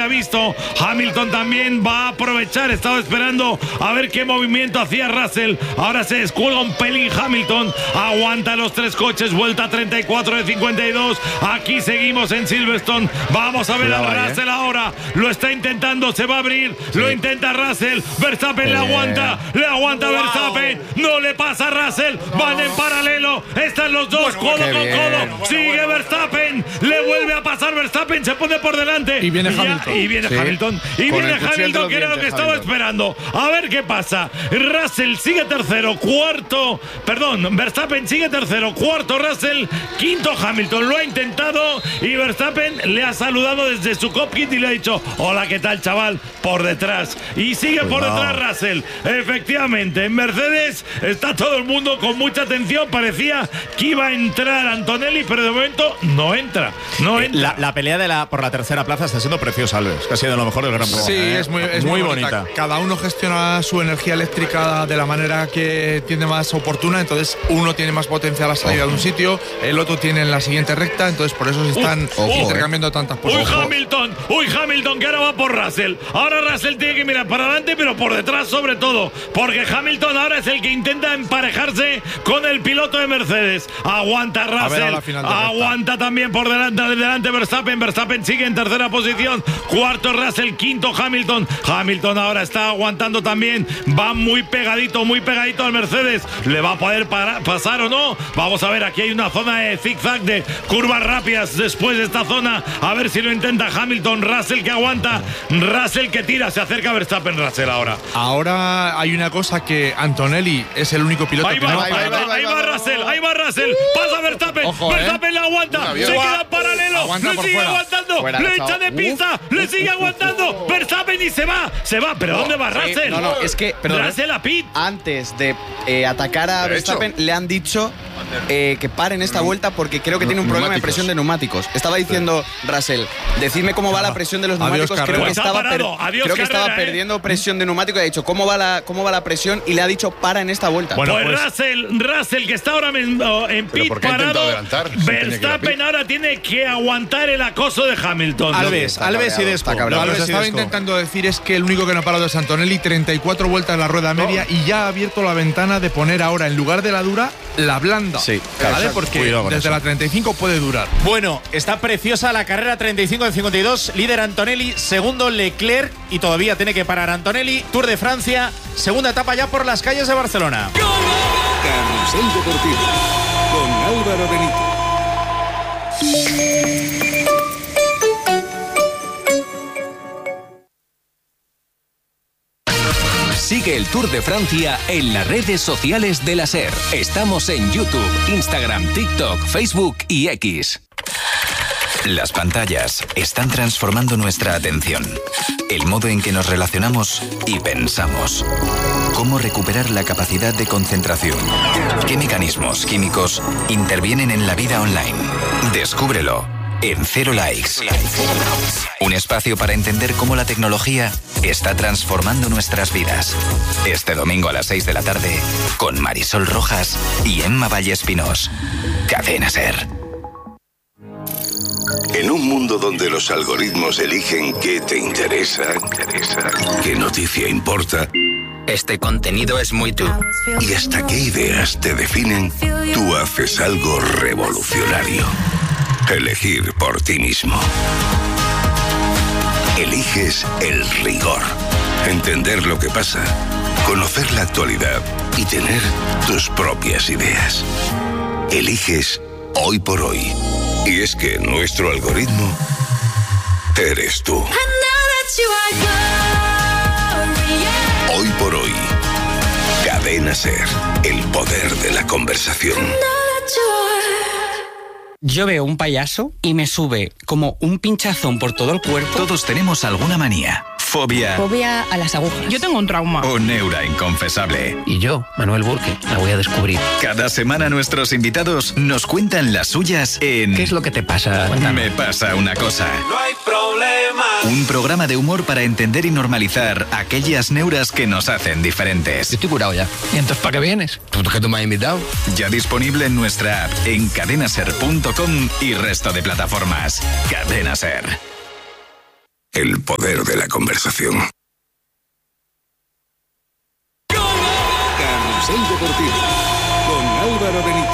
visto. Hamilton también va a aprovechar. Estaba esperando a ver qué movimiento hacía Russell. Ahora se descuelga un pelín Hamilton. Aguanta los tres coches. Vuelta 34 de 52. Aquí seguimos en Silverstone. Vamos a ver a Russell ahora. Lo está intentando. Se va a abrir. Sí. Lo intenta Russell. Verstappen le aguanta. Le aguanta Verstappen. No le pasa a Russell. Van en paralelo. Están los dos codo con codo. Sigue Verstappen. Le vuelve a pasar Verstappen. Se pone por delante. Y viene Hamilton. Y viene Hamilton. Y viene Hamilton, que era lo que estaba esperando. A ver qué pasa. Russell sigue tercero. Cuarto. Perdón. Verstappen sigue tercero. Cuarto Russell. Quinto Hamilton. Lo ha intentado. Y Verstappen le ha saludado desde su cockpit y le ha dicho: hola, ¿qué tal, chaval? Por detrás. Y sigue por detrás Russell. Efectivamente. En Mercedes está todo el mundo con mucha atención. Parecía que iba a entrar Antonelli, pero de momento no entra. No entra. La pelea por la tercera plaza está siendo preciosa, Alves. Que ha sido lo mejor del Gran Premio. Sí, es muy bonita. Cada uno gestiona su energía eléctrica de la manera que tiene más oportuna. Entonces, uno tiene más potencial a la salida de un sitio, el otro tiene en la siguiente recta. Entonces, por eso se están intercambiando tantas posiciones. Hamilton, que ahora va por Russell. Ahora Russell tiene que mirar para adelante, pero por detrás sobre todo. Porque Hamilton ahora es el que intenta emparejarse con el piloto de Mercedes. Aguanta Russell. Aguanta también por delante Verstappen. Verstappen sigue en tercera posición. Cuarto Russell, quinto Hamilton. Hamilton ahora está aguantando también. Va muy pegadito al Mercedes. ¿Le va a poder pasar o no? Vamos a ver, aquí hay una zona de zigzag, de curvas rápidas después de esta zona. A ver si lo intenta Hamilton. Russell que aguanta. Russell que tira. Se acerca Verstappen. Russell ahora. Ahora hay una cosa, que Antonelli es el único piloto ahí va Russell. Pasa Verstappen. Verstappen le aguanta. Se queda en paralelo. Le sigue aguantando. Le echa de pista. Le sigue aguantando. Verstappen y se va. ¿Pero dónde va Russell? Es que Russell a pit. Antes de atacar a Verstappen le han dicho que paren esta vuelta porque creo que tiene un problema de presión de neumáticos. Estaba diciendo Russell: decidme cómo va la presión de los neumáticos. Creo que estaba perdiendo presión de neumático y ha dicho ¿cómo va la presión? Y le ha dicho: para en esta vuelta. Bueno, pues Russell que está ahora en pit parado. Verstappen ahora tiene que aguantar el acoso de Hamilton. Alves y Despo. Lo que estaba intentando decir es que el único que no ha parado es Antonelli. 34 vueltas en la rueda media y ya ha abierto la ventana de poner ahora, en lugar de la dura, la blanda. Sí, ¿vale? Porque desde la 35 puede durar. Bueno, está preciosa la carrera. 35 de 52. Líder Antonelli, segundo Leclerc y todavía tiene que parar Antonelli. Tour de Francia, segunda etapa ya por las calles de Barcelona. Carrusel Deportivo con Álvaro Benito. Sigue el Tour de Francia en las redes sociales de la SER. Estamos en YouTube, Instagram, TikTok, Facebook y X. Las pantallas están transformando nuestra atención, el modo en que nos relacionamos y pensamos. ¿Cómo recuperar la capacidad de concentración? ¿Qué mecanismos químicos intervienen en la vida online? Descúbrelo en Cero Likes. Un espacio para entender cómo la tecnología está transformando nuestras vidas. Este domingo a las 6 de la tarde con Marisol Rojas y Emma Vallespinós. Cadena SER. En un mundo donde los algoritmos eligen qué te interesa, qué noticia importa, este contenido es muy tú. y hasta qué ideas te definen, tú haces algo revolucionario. Elegir por ti mismo. Eliges el rigor. Entender lo que pasa, conocer la actualidad y tener tus propias ideas. Eliges Hoy por Hoy. Y es que nuestro algoritmo eres tú. Hoy por Hoy. Cadena SER. El poder de la conversación. Yo veo un payaso y me sube como un pinchazón por todo el cuerpo. Todos tenemos alguna manía. Fobia. Fobia a las agujas. Yo tengo un trauma. O neura inconfesable. Y yo, Manuel Burke, la voy a descubrir. Cada semana nuestros invitados nos cuentan las suyas en... ¿Qué es lo que te pasa? Me pasa una cosa. No hay problema. Un programa de humor para entender y normalizar aquellas neuras que nos hacen diferentes. Yo estoy curado ya. ¿Y entonces para qué vienes? ¿Tú que tú me has invitado? Ya disponible en nuestra app, en cadenaser.com y resto de plataformas. Cadena SER. el poder de la conversación. Carrusel Deportivo con Álvaro Benítez.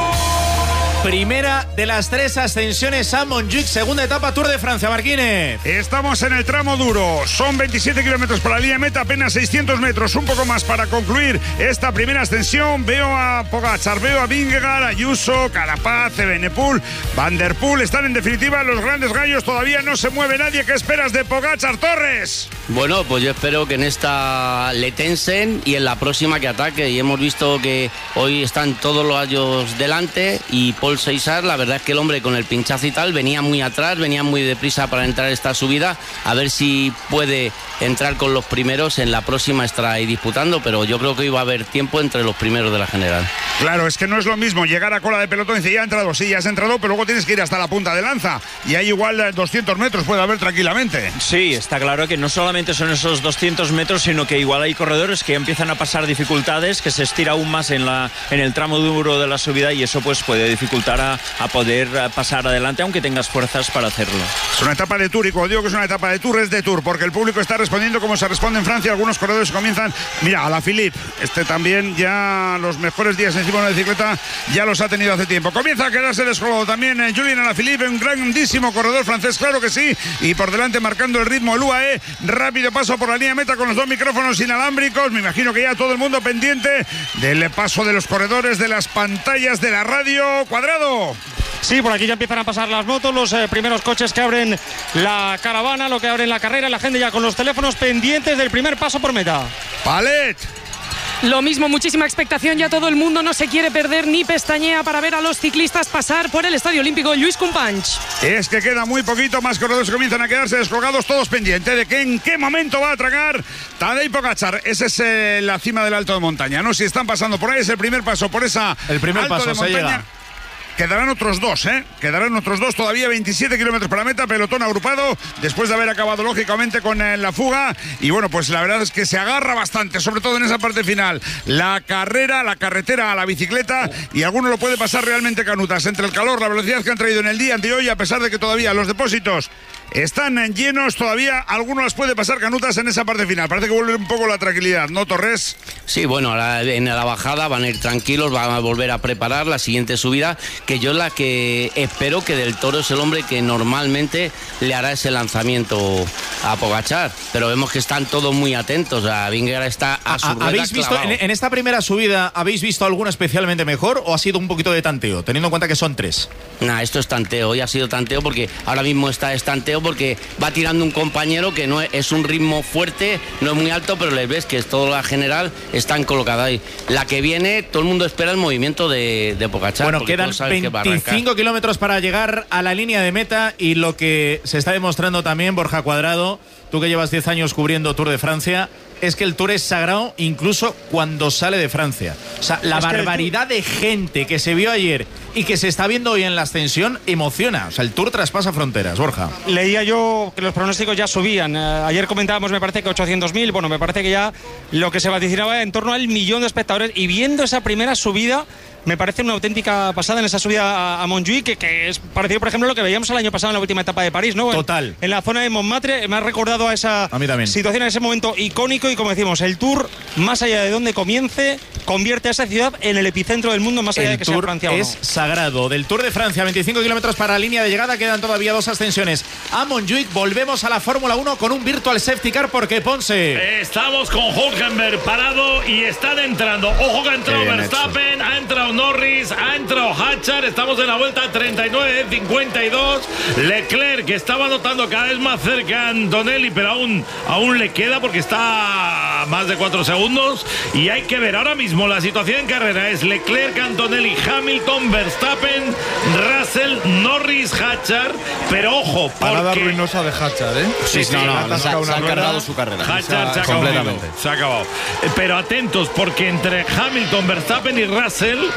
Primera de las 3 ascensiones a Montjuic, segunda etapa Tour de Francia, Marquínez. Estamos en el tramo duro, son 27 kilómetros para la línea meta, apenas 600 metros, un poco más para concluir esta primera ascensión. Veo a Pogačar, veo a Vingegaard, Ayuso, Carapaz, Evenepoel, Van der Poel, están en definitiva los grandes gallos, todavía no se mueve nadie. ¿Qué esperas de Pogačar, Torres? Bueno, pues yo espero que en esta le tensen y en la próxima que ataque, y hemos visto que hoy están todos los gallos delante y Paul Seisar, la verdad es que el hombre con el pinchazo y tal venía muy atrás, venía muy deprisa para entrar esta subida, a ver si puede entrar con los primeros. En la próxima estará ahí disputando, pero yo creo que hoy va a haber tiempo entre los primeros de la general. Claro, es que no es lo mismo llegar a cola de pelotón y decir, ya ha entrado, sí, ya has entrado, pero luego tienes que ir hasta la punta de lanza, y ahí igual 200 metros puede haber tranquilamente. Sí, está claro que no solamente son esos 200 metros, sino que igual hay corredores que empiezan a pasar dificultades, que se estira aún más en el tramo duro de la subida, y eso pues puede dificultar a poder pasar adelante, aunque tengas fuerzas para hacerlo. Es una etapa de Tour, y cuando digo que es una etapa de Tour, es de Tour, porque el público está respondiendo como se responde en Francia. Algunos corredores comienzan, mira, Alaphilippe, también ya los mejores días encima de una bicicleta ya los ha tenido hace tiempo. Comienza a quedarse descolgado también Julien Alaphilippe, un grandísimo corredor francés, claro que sí, y por delante marcando el ritmo el UAE. Rápido paso por la línea meta con los 2 micrófonos inalámbricos. Me imagino que ya todo el mundo pendiente del paso de los corredores, de las pantallas de la radio. Cuadrado. Sí, por aquí ya empiezan a pasar las motos, los primeros coches que abren la caravana, lo que abren la carrera, la gente ya con los teléfonos pendientes del primer paso por meta. Palet. Lo mismo, muchísima expectación, ya todo el mundo no se quiere perder ni pestañea para ver a los ciclistas pasar por el Estadio Olímpico Lluís Companys. Es que queda muy poquito, más corredores comienzan a quedarse descolgados, todos pendientes de que en qué momento va a tragar Tadej Pogačar. Esa es la cima del alto de montaña, ¿no? Si están pasando por ahí, es el primer paso por esa el primer alto paso de montaña. Llega. Quedarán otros dos, Quedarán otros dos, todavía 27 kilómetros para la meta, pelotón agrupado, después de haber acabado lógicamente con la fuga. Y bueno, pues la verdad es que se agarra bastante, sobre todo en esa parte final. La carretera a la bicicleta, y alguno lo puede pasar realmente canutas. Entre el calor, la velocidad que han traído en el día de hoy, a pesar de que todavía los depósitos están llenos, todavía alguno las puede pasar canutas en esa parte final. Parece que vuelve un poco la tranquilidad, ¿no, Torres? Sí, bueno, en la bajada van a ir tranquilos, van a volver a preparar la siguiente subida, que yo la que espero que Del Toro es el hombre que normalmente le hará ese lanzamiento a Pogačar, pero vemos que están todos muy atentos. A Vingegaard está a su rueda. ¿Habéis visto en esta primera subida, habéis visto alguna especialmente mejor o ha sido un poquito de tanteo, teniendo en cuenta que son 3? Nah, esto es tanteo, hoy ha sido tanteo porque ahora mismo es tanteo porque va tirando un compañero que no es un ritmo fuerte, no es muy alto, pero les ves que es toda la general están colocadas ahí. La que viene, todo el mundo espera el movimiento de Pogačar. Bueno, quedan 25 kilómetros para llegar a la línea de meta, y lo que se está demostrando también, Borja Cuadrado, tú que llevas 10 años cubriendo Tour de Francia, es que el Tour es sagrado incluso cuando sale de Francia. O sea, la barbaridad de gente que se vio ayer y que se está viendo hoy en la ascensión emociona. O sea, el Tour traspasa fronteras, Borja. Leía yo que los pronósticos ya subían. Ayer comentábamos, me parece que 800.000. Bueno, me parece que ya lo que se vaticinaba en torno al 1.000.000 de espectadores. Y viendo esa primera subida, me parece una auténtica pasada en esa subida a Montjuic, que es parecido, por ejemplo, a lo que veíamos el año pasado en la última etapa de París, ¿no? Total. En la zona de Montmartre, me ha recordado a esa situación, a ese momento icónico, y como decimos, el Tour, más allá de donde comience, convierte a esa ciudad en el epicentro del mundo, más allá de que sea Francia o no. Es sagrado. Del Tour de Francia, 25 kilómetros para la línea de llegada, quedan todavía 2 ascensiones a Montjuic. Volvemos a la Fórmula 1 con un Virtual Safety Car, porque Ponce. Estamos con Hülkenberg parado y están entrando. Ojo que ha entrado Verstappen, ha entrado Norris, ha entrado Hatchar, estamos en la vuelta 39 de 52. Leclerc, que estaba notando cada vez más cerca a Antonelli, pero aún le queda porque está a más de 4 segundos. Y hay que ver ahora mismo la situación en carrera: es Leclerc, Antonelli, Hamilton, Verstappen, Russell, Norris, Hatchar. Pero ojo, porque... Parada ruinosa de Hatchar, ¿eh? Sí, se ha cargado su carrera. Hatchar se ha acabado. Pero atentos, porque entre Hamilton, Verstappen y Russell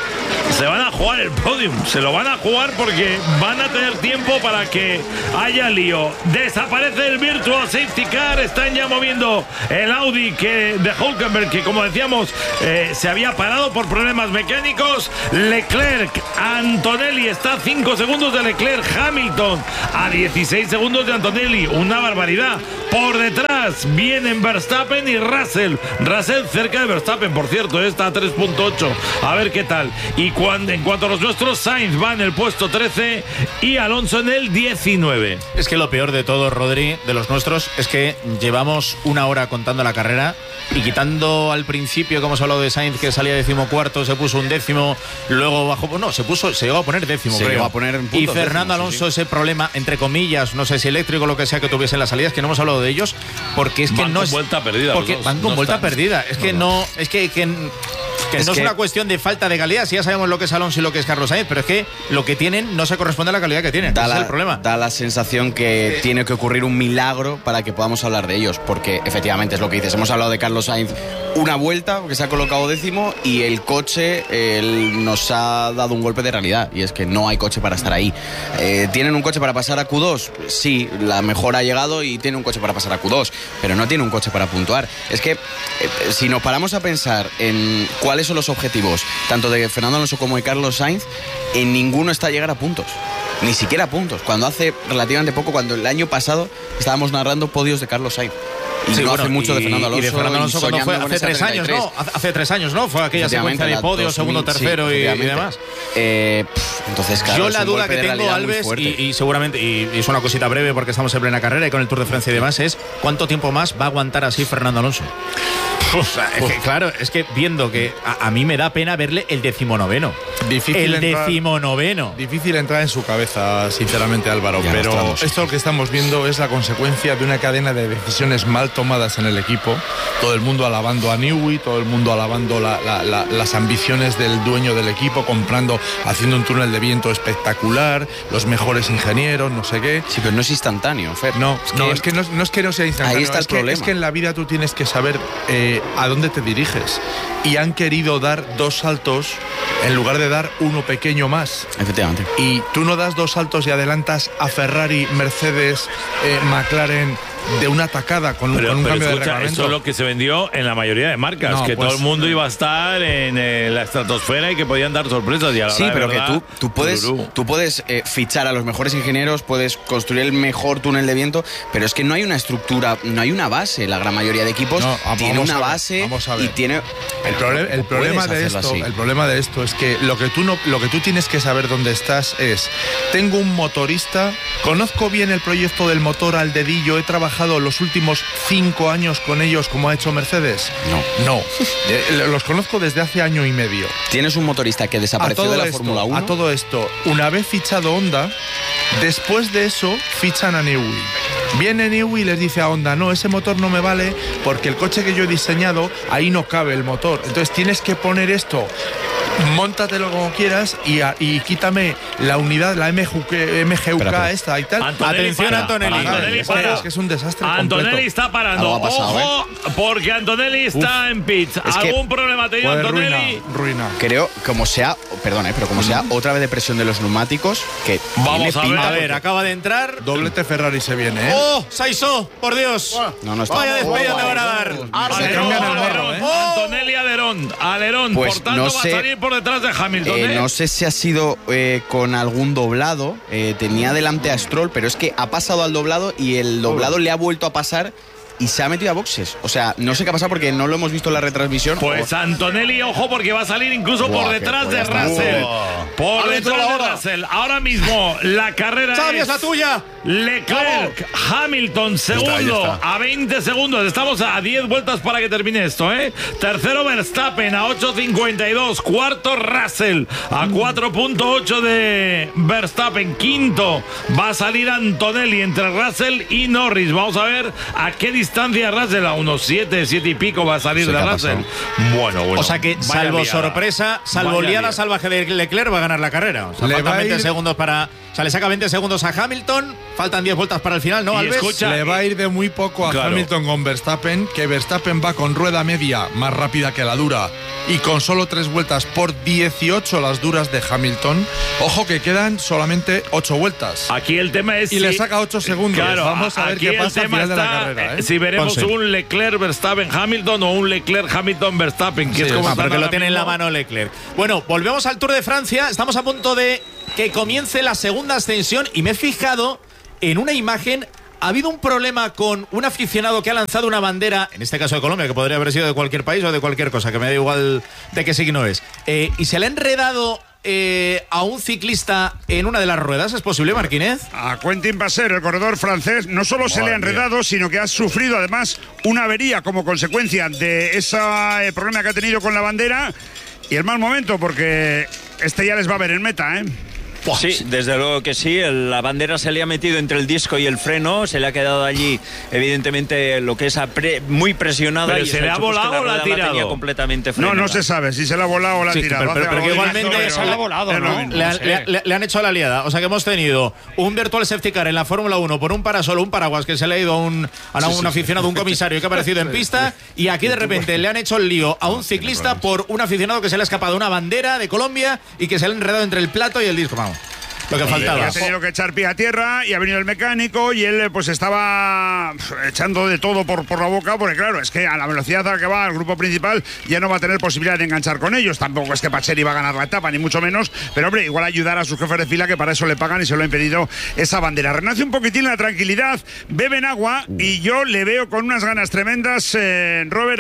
se van a jugar el podium. Se lo van a jugar porque van a tener tiempo para que haya lío. Desaparece el Virtual Safety Car. Están ya moviendo el Audi de Hülkenberg, que como decíamos se había parado por problemas mecánicos. Leclerc, Antonelli está a 5 segundos de Leclerc. Hamilton a 16 segundos de Antonelli. Una barbaridad. Por detrás vienen Verstappen y Russell. Russell cerca de Verstappen, por cierto, está a 3.8. A ver qué tal. Y en cuanto a los nuestros, Sainz va en el puesto 13 y Alonso en el 19. Es que lo peor de todo, Rodri, de los nuestros, es que llevamos una hora contando la carrera y quitando al principio, como hemos hablado de Sainz, que salía 14º, se puso un 10º, luego bajó, no, se llegó a poner 10º, creo. Llegó a poner en puntos, y Fernando Alonso, sí. Ese problema, entre comillas, no sé si eléctrico o lo que sea que tuviese en las salidas, que no hemos hablado de ellos, porque es que van no con es vuelta perdida. Porque van con vuelta perdida. Es que no, es que no es una cuestión de falta de calidad, si ya sabemos lo que es Alonso y lo que es Carlos Sainz, pero es que lo que tienen no se corresponde a la calidad que tienen. Ese es el problema. Da la sensación que tiene que ocurrir un milagro para que podamos hablar de ellos, porque efectivamente es lo que dices. Hemos hablado de Carlos Sainz una vuelta, porque se ha colocado 10º, y el coche nos ha dado un golpe de realidad, y es que no hay coche para estar ahí. ¿Tienen un coche para pasar a Q2? Sí, la mejora ha llegado y tiene un coche para pasar a Q2, pero no tiene un coche para puntuar. Es que si nos paramos a pensar en cuáles son los objetivos, tanto de Fernando Alonso como de Carlos Sainz, en ninguno está llegar a puntos. Ni siquiera a puntos. Cuando hace relativamente poco, cuando el año pasado estábamos narrando podios de Carlos Sainz. Y sí, no hace mucho de Fernando Alonso. Y de Fernando Alonso cuando fue hace 3 años, ¿no? Hace 3 años, ¿no? Fue aquella secuencia de podio, segundo, tercero y demás. Entonces, claro, yo la duda que tengo, Alves, y seguramente, y es una cosita breve porque estamos en plena carrera y con el Tour de Francia y demás, es ¿cuánto tiempo más va a aguantar así Fernando Alonso? Es que, claro, es que viendo que a mí me da pena verle el 19º. Difícil entrar en su cabeza, sinceramente, Álvaro. Ya pero esto lo que estamos viendo es la consecuencia de una cadena de decisiones mal tomadas en el equipo. Todo el mundo alabando a Newey, todo el mundo alabando las ambiciones del dueño del equipo, haciendo un túnel de viento espectacular, los mejores ingenieros, no sé qué. Sí, pero no es instantáneo, Fer. No es que no sea instantáneo. Ahí está el problema. Es que en la vida tú tienes que saber a dónde te diriges, y han querido dar 2 saltos en lugar de dar uno pequeño más. Efectivamente. Y tú no das 2 saltos y adelantas a Ferrari, Mercedes, McLaren de una tacada con un cambio de reglamento. Eso es lo que se vendió en la mayoría de marcas, que todo el mundo iba a estar en la estratosfera y que podían dar sorpresas. Y a la sí, pero verdad, que tú puedes fichar a los mejores ingenieros, puedes construir el mejor túnel de viento, pero es que no hay una estructura, no hay una base. La gran mayoría de equipos tiene una base y tiene... El problema de esto es que lo que tú tienes que saber dónde estás es: tengo un motorista, conozco bien el proyecto del motor al dedillo, he trabajado los últimos 5 años con ellos como ha hecho Mercedes. No. Los conozco desde hace año y medio. Tienes un motorista que desapareció de la Fórmula 1. A todo esto, una vez fichado Honda, después de eso fichan a Newey. Viene Newey y les dice a Honda: no, ese motor no me vale porque el coche que yo he diseñado, ahí no cabe el motor. Entonces tienes que poner esto, móntatelo como quieras y quítame la unidad, la MGUK esta y tal. Atención, Antonelli. Es que es un desastre Antonelli completo. está parando. Ojo, porque Antonelli está en pits. ¿Algún problema ha tenido Antonelli? Ruina. Creo, como sea otra vez de presión de los neumáticos, que vamos a ver, acaba de entrar. Doblete Ferrari se viene, ¿eh? ¡Oh, Sainzó! ¡Por Dios! No está. Vaya despedida te van a dar. Antonelli alerón. Pues por tanto, va a salir por detrás de Hamilton. No sé si ha sido con algún doblado. Tenía delante a Stroll, pero es que ha pasado al doblado y el doblado le ha vuelto a pasar y se ha metido a boxes. O sea, no sé qué ha pasado porque no lo hemos visto en la retransmisión. Pues Antonelli, ojo, porque va a salir incluso por detrás de Russell. Por detrás de Russell. Ahora mismo la carrera es la tuya. Leclerc, Hamilton, segundo a 20 segundos. Estamos a 10 vueltas para que termine esto, ¿eh? Tercero Verstappen a 8.52. Cuarto Russell a 4.8 de Verstappen. Quinto va a salir Antonelli entre Russell y Norris. Vamos a ver a qué distancia Russell. A unos 7 y pico va a salir de Russell. Bueno. O sea que, salvo sorpresa, salvo liada salvaje de Leclerc, va a ganar la carrera. O sea, faltan 20 segundos para sea, le saca 20 segundos a Hamilton, faltan 10 vueltas para el final, ¿no, Alves? Escucha, le va a ir de muy poco a Hamilton con Verstappen, que Verstappen va con rueda media más rápida que la dura y con solo 3 vueltas por 18 las duras de Hamilton. Ojo que quedan solamente 8 vueltas. Aquí el tema es... Y le saca 8 segundos. Claro, vamos a ver qué pasa al final de la carrera. Si veremos un Leclerc-Verstappen-Hamilton o un Leclerc-Hamilton-Verstappen, que es como pero que lo tiene en la mano Leclerc. Bueno, volvemos al Tour de Francia. Estamos a punto de que comience la segunda ascensión y me he fijado en una imagen. Ha habido un problema con un aficionado que ha lanzado una bandera, en este caso de Colombia, que podría haber sido de cualquier país o de cualquier cosa, que me da igual de qué signo es. Y se le ha enredado a un ciclista en una de las ruedas. ¿Es posible, Marquínez? A Quentin Passer, el corredor francés, no solo se le ha enredado, sino que ha sufrido además una avería como consecuencia de ese problema que ha tenido con la bandera y el mal momento, porque ya les va a ver en meta, ¿eh? Sí, desde luego que sí. La bandera se le ha metido entre el disco y el freno, se le ha quedado allí, evidentemente, lo que es muy presionada. ¿Pero se le ha volado o la ha tirado? Completamente no se sabe si se le ha volado o la ha tirado. Pero igualmente se le ha volado, ¿no? Le han hecho la liada. O sea que hemos tenido un virtual safety car en la Fórmula 1 por un parasol, un paraguas que se le ha ido a un aficionado, un comisario que ha aparecido en pista, y aquí de repente le han hecho el lío a un ciclista por un aficionado que se le ha escapado una bandera de Colombia y que se le ha enredado entre el plato y el disco. Vamos. Lo que faltaba. Ha tenido que echar pie a tierra y ha venido el mecánico y él pues estaba echando de todo por la boca, porque claro, es que a la velocidad a la que va el grupo principal ya no va a tener posibilidad de enganchar con ellos. Tampoco es que Passer iba a ganar la etapa, ni mucho menos, pero hombre, igual ayudar a sus jefes de fila, que para eso le pagan y se lo ha impedido esa bandera. Renace un poquitín la tranquilidad, beben agua y yo le veo con unas ganas tremendas, Robert,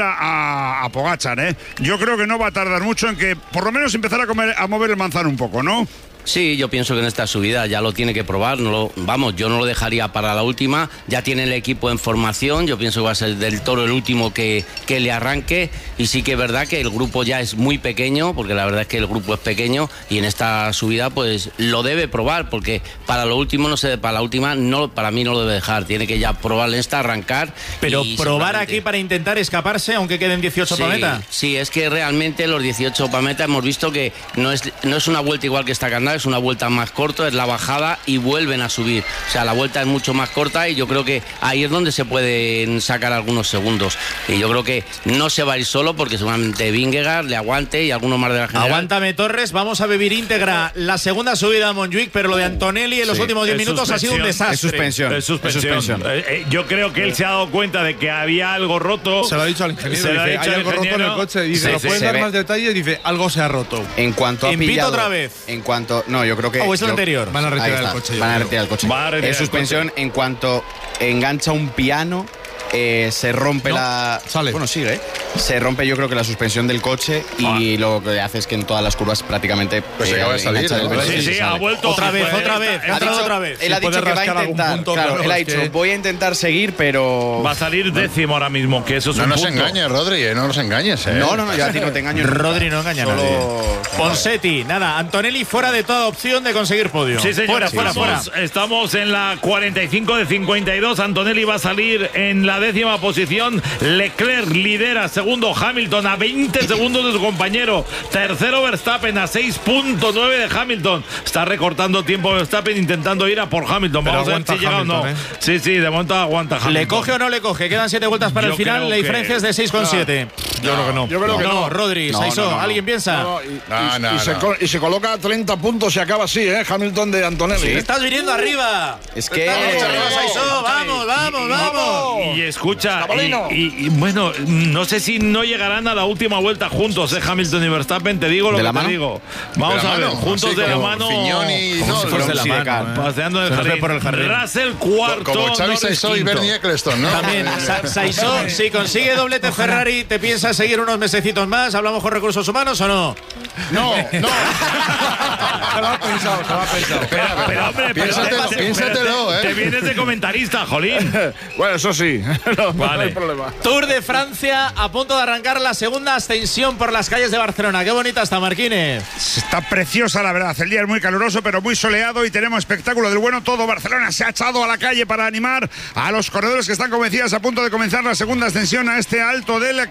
a Pogačar, ¿eh? Yo creo que no va a tardar mucho en que por lo menos empezar a mover el manzano un poco, ¿no? Sí, yo pienso que en esta subida ya lo tiene que probar. Yo no lo dejaría para la última. Ya tiene el equipo en formación. Yo pienso que va a ser del Toro el último que le arranque. Y sí que es verdad que el grupo ya es muy pequeño, porque la verdad es que el grupo es pequeño y en esta subida pues lo debe probar, porque para lo último para la última para mí no lo debe dejar. Tiene que ya probar en esta, arrancar. Pero probar aquí para intentar escaparse, aunque queden 18 para meta. Sí, es que realmente los 18 para meta hemos visto que no es una vuelta igual que esta Canadá. Es una vuelta más corta, es la bajada y vuelven a subir. O sea, la vuelta es mucho más corta y yo creo que ahí es donde se pueden sacar algunos segundos. Y yo creo que no se va a ir solo, porque seguramente Vingegaard le aguante y algunos más de la general. Aguántame, Torres, vamos a vivir íntegra la segunda subida a Montjuic, pero lo de Antonelli en los últimos 10 minutos ha sido un desastre. Es suspensión. Yo creo que él se ha dado cuenta de que había algo roto. Se lo ha dicho al ingeniero. Hay algo roto en el coche. Dice, ¿lo puedes dar más detalles? Dice, algo se ha roto. En cuanto ha pillado, otra vez. No, yo creo que... ¿O es el anterior? Van a retirar el coche. Van a retirar el coche. Es suspensión en cuanto engancha un piano. Se rompe sale. Bueno, sigue, ¿eh? Se rompe, yo creo que la suspensión del coche y lo que hace es que en todas las curvas prácticamente pues acaba de salir, sí, ha vuelto otra vez. Él ha dicho que va a intentar, claro, él ha dicho, voy a intentar seguir, pero va a salir décimo ahora mismo, que eso es un punto. No nos engañes, Rodri, no nos engañes, No, yo a ti no te engaño. Rodri no engaña a nadie. Ponsetti, nada, Antonelli fuera de toda opción de conseguir podio. Sí, señor, fuera. Estamos en la 45 de 52, Antonelli va a salir en la 10ª posición, Leclerc lidera, segundo Hamilton a 20 segundos de su compañero, tercero Verstappen a 6.9 de Hamilton. Está recortando tiempo Verstappen intentando ir a por Hamilton. Pero vamos a ver si llega o no. Sí, de momento aguanta Hamilton. ¿Le coge o no le coge? Quedan 7 vueltas para el final, la diferencia es de 6,7. Yo creo que no. Yo creo que no. Rodri, Saisó, ¿alguien piensa? Y se coloca a 30 puntos y acaba así, Hamilton de Antonelli. Sí, estás viniendo arriba. Es que... Saisó, vamos. Y escucha, y bueno, no sé si no llegarán a la última vuelta juntos, Hamilton y Verstappen, te digo lo que te digo. Vamos a ver, juntos de la mano. Paseando en el jardín. Por el jardín. Russell cuarto. Como Xavi Saisó y Bernie Eccleston, ¿no? También, Saisó, si consigue doblete Ferrari, ¿te piensas seguir unos mesecitos más? ¿Hablamos con recursos humanos o no? No. Se lo ha pensado. Pero hombre, piénsatelo, Te vienes de comentarista, jolín. Bueno, eso sí. Vale. No hay problema. Tour de Francia, a punto de arrancar la segunda ascensión por las calles de Barcelona. Qué bonita está, Marquínez. Está preciosa, la verdad. El día es muy caluroso, pero muy soleado y tenemos espectáculo del bueno. Todo Barcelona se ha echado a la calle para animar a los corredores que están convencidos a punto de comenzar la segunda ascensión a este alto del Castillo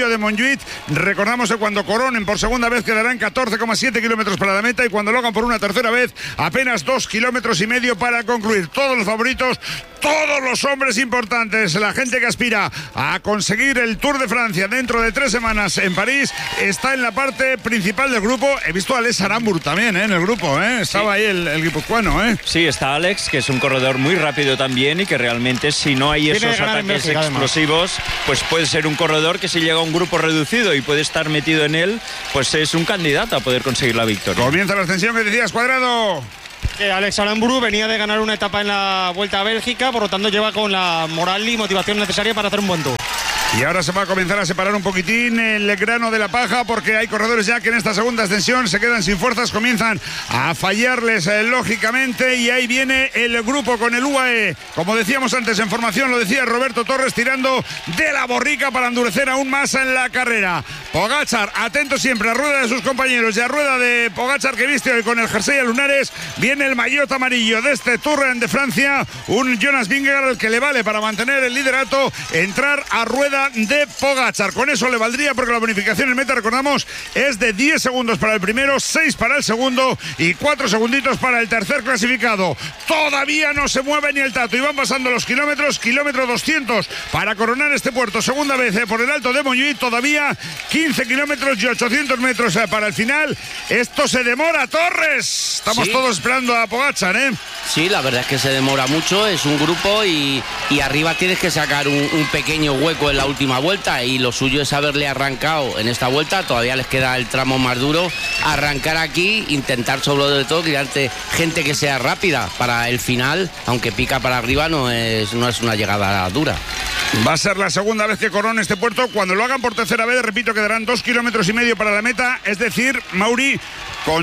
de Montjuïc. Recordamos que cuando coronen por segunda vez quedarán 14,7 kilómetros para la meta y cuando lo hagan por una tercera vez apenas 2,5 kilómetros para concluir. Todos los favoritos, todos los hombres importantes, la gente que aspira a conseguir el Tour de Francia dentro de 3 semanas en París, está en la parte principal del grupo. He visto a Alex Aramburu también en el grupo, estaba ahí el guipuzcoano. Sí, está Alex, que es un corredor muy rápido también y que realmente si no hay esos ataques explosivos, pues puede ser un corredor que si llega a un grupo reducido y puede estar metido en él, pues es un candidato a poder conseguir la victoria. Comienza la ascensión que decías, Cuadrado. Alex Aramburu venía de ganar una etapa en la Vuelta a Bélgica, por lo tanto lleva con la moral y motivación necesaria para hacer un buen Tour. Y ahora se va a comenzar a separar un poquitín el grano de la paja, porque hay corredores ya que en esta segunda ascensión se quedan sin fuerzas, comienzan a fallarles lógicamente, y ahí viene el grupo con el UAE. Como decíamos antes en formación, lo decía Roberto Torres, tirando de la borrica para endurecer aún más en la carrera. Pogačar, atento siempre a rueda de sus compañeros y a rueda de Pogačar, que viste hoy con el jersey a lunares. Viene el maillot amarillo de este Tour de Francia, un Jonas Vingegaard al que le vale para mantener el liderato entrar a rueda de Pogačar. Con eso le valdría, porque la bonificación en meta, recordamos, es de 10 segundos para el primero, 6 para el segundo y 4 segunditos para el tercer clasificado. Todavía no se mueve ni el tato y van pasando los kilómetros, kilómetro 200 para coronar este puerto. Segunda vez por el Alto de Montjuïc, todavía 15 kilómetros y 800 metros para el final. Esto se demora, Torres. Estamos todos esperando a Pogačar, Sí, la verdad es que se demora mucho, es un grupo y arriba tienes que sacar un pequeño hueco en la última vuelta, y lo suyo es haberle arrancado en esta vuelta. Todavía les queda el tramo más duro, arrancar aquí, intentar sobre todo quitarte gente que sea rápida para el final, aunque pica para arriba, no es una llegada dura. Va a ser la segunda vez que corona este puerto. Cuando lo hagan por tercera vez, repito, quedarán 2,5 kilómetros para la meta, es decir, Mauri, con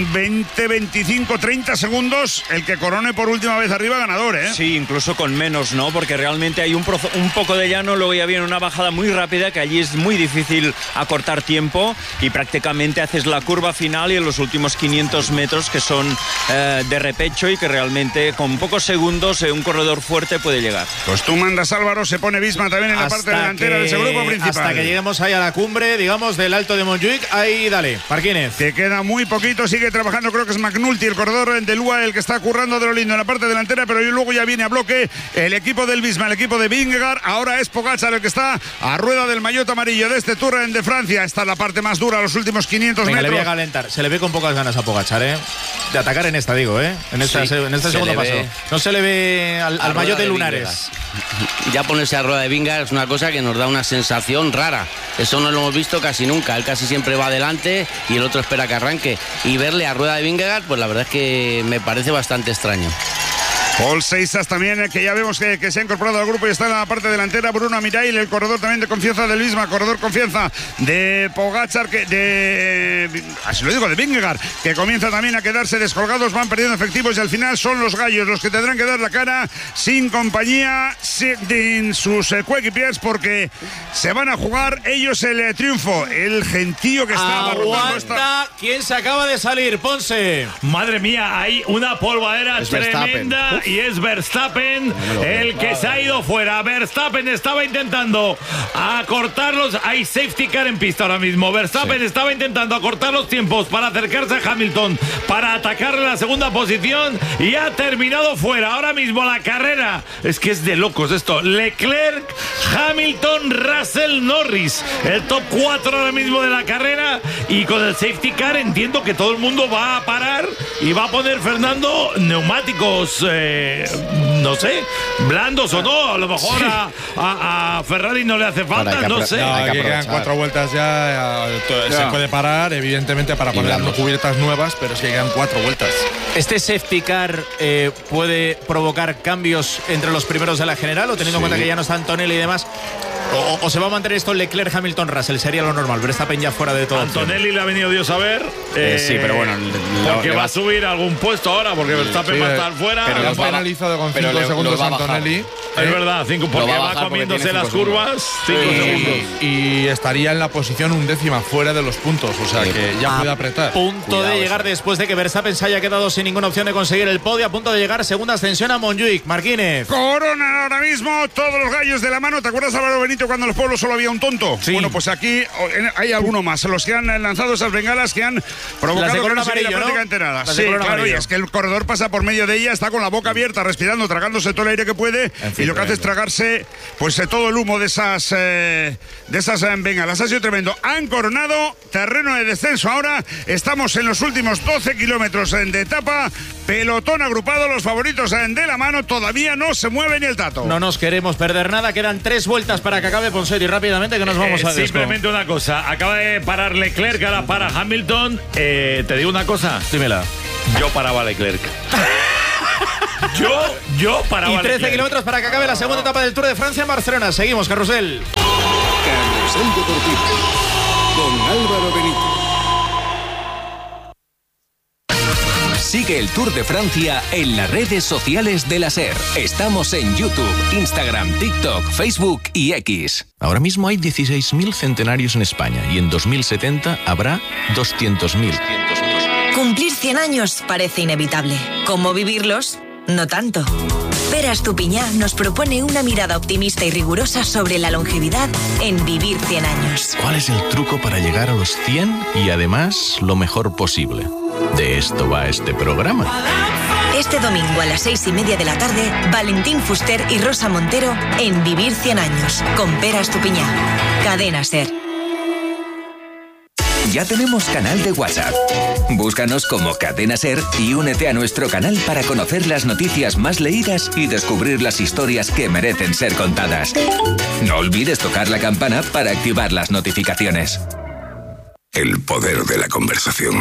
20, 25, 30 segundos, el que corone por última vez arriba, ganador, Sí, incluso con menos, ¿no? Porque realmente hay un poco de llano, luego ya viene una bajada muy rápida, que allí es muy difícil acortar tiempo, y prácticamente haces la curva final y en los últimos 500 metros que son de repecho, y que realmente con pocos segundos un corredor fuerte puede llegar. Pues tú mandas, Álvaro, se pone Visma también en la parte delantera de ese grupo principal. Hasta que lleguemos ahí a la cumbre, digamos, del Alto de Montjuïc, ahí dale, Marquínez. Que queda muy poquito, sigue trabajando, creo que es McNulty, el corredor del UAE, el que está currando de lo lindo en la parte delantera, pero luego ya viene a bloque el equipo del Visma, el equipo de Vingegaard. Ahora es Pogačar el que está a rueda del maillot amarillo de este Tour de Francia. Esta es la parte más dura, los últimos 500 metros. Le voy a calentar. Se le ve con pocas ganas a Pogačar, de atacar en esta, digo, en este segundo paso. No se le ve al maillot de lunares. Ya ponerse a rueda de Vingegaard es una cosa que nos da una sensación rara. Eso no lo hemos visto casi nunca. Él casi siempre va adelante y el otro espera que arranque. Y verle a rueda de Vingegaard, pues la verdad es que me parece bastante extraño. Paul Seisas también, que ya vemos que se ha incorporado al grupo y está en la parte delantera. Bruno Amirail, el corredor también de confianza del Visma, corredor confianza de Pogačar, así lo digo, de Vingegaard, que comienza también a quedarse descolgados, van perdiendo efectivos y al final son los gallos los que tendrán que dar la cara, sin compañía, sin sus coequipiers, porque se van a jugar ellos el triunfo. El gentío que está aguanta. ¿Quién se acaba de salir? Ponce. Madre mía, hay una polvadera tremenda. Y es Verstappen el que se ha ido fuera. Verstappen estaba intentando acortarlos. Hay safety car en pista ahora mismo. Verstappen estaba intentando acortar los tiempos para acercarse a Hamilton, para atacarle la segunda posición, y ha terminado fuera. Ahora mismo la carrera es que es de locos esto. Leclerc, Hamilton, Russell, Norris, el top 4 ahora mismo de la carrera, y con el safety car entiendo que todo el mundo va a parar y va a poner Fernando neumáticos no sé, blandos o no, a lo mejor a Ferrari no le hace falta, no sé. No, aquí quedan 4 vueltas ya, se puede parar, evidentemente, para poner cubiertas nuevas, pero es que quedan 4 vueltas. ¿Este safety car puede provocar cambios entre los primeros de la general, o teniendo en cuenta que ya no está Antonelli y demás? ¿O se va a mantener esto Leclerc, Hamilton, Russell? Sería lo normal. Verstappen ya fuera de todo. Antonelli le ha venido Dios a ver. Sí, pero bueno. Porque va a subir algún puesto ahora, porque Verstappen va a estar fuera. Pero lo ha penalizado con 5 segundos a Antonelli. Es verdad, 5, porque va comiéndose las curvas, 5 segundos. Y estaría en la posición 1/10 fuera de los puntos, o sea que ya puede apretar. Punto de llegar después de que Verstappen se haya quedado sin ninguna opción de conseguir el podio, a punto de llegar segunda ascensión a Montjuic. Marquínez. Coronan ahora mismo todos los gallos de la mano. ¿Te acuerdas, Álvaro Benito, cuando en los pueblos solo había un tonto? Sí. Bueno, pues aquí hay alguno más, los que han lanzado esas bengalas que han provocado que no se vea prácticamente nada. Sí, claro, y es que el corredor pasa por medio de ella, está con la boca abierta, respirando, tragándose todo el aire que puede, y lo que hace es tragarse pues todo el humo de esas bengalas. Ha sido tremendo. Han coronado terreno de descenso. Ahora estamos en los últimos 12 kilómetros de etapa. Pelotón agrupado, los favoritos de la mano. Todavía no se mueve ni el tato. No nos queremos perder nada. Quedan 3 vueltas para que acabe Ponseti. Rápidamente que nos vamos a simplemente una cosa. Acaba de parar Leclerc, ahora para Hamilton. Te digo una cosa. Dímela. Yo paraba a Leclerc. Yo paraba. Y 13 kilómetros para que acabe la segunda etapa del Tour de Francia en Barcelona. Seguimos, Carrusel. Carrusel Deportivo con Álvaro Benito. Sigue el Tour de Francia en las redes sociales de la SER. Estamos en YouTube, Instagram, TikTok, Facebook y X. Ahora mismo hay 16.000 centenarios en España y en 2070 habrá 200.000. Cumplir 100 años parece inevitable. ¿Cómo vivirlos? No tanto. Pere Estupiñán nos propone una mirada optimista y rigurosa sobre la longevidad en Vivir 100 años. ¿Cuál es el truco para llegar a los 100 y además lo mejor posible? De esto va este programa. Este domingo a las 6:30 de la tarde, Valentín Fuster y Rosa Montero en Vivir 100 años con Pere Estupiñán. Cadena SER. Ya tenemos canal de WhatsApp. Búscanos como Cadena SER y únete a nuestro canal para conocer las noticias más leídas y descubrir las historias que merecen ser contadas. No olvides tocar la campana para activar las notificaciones. El poder de la conversación.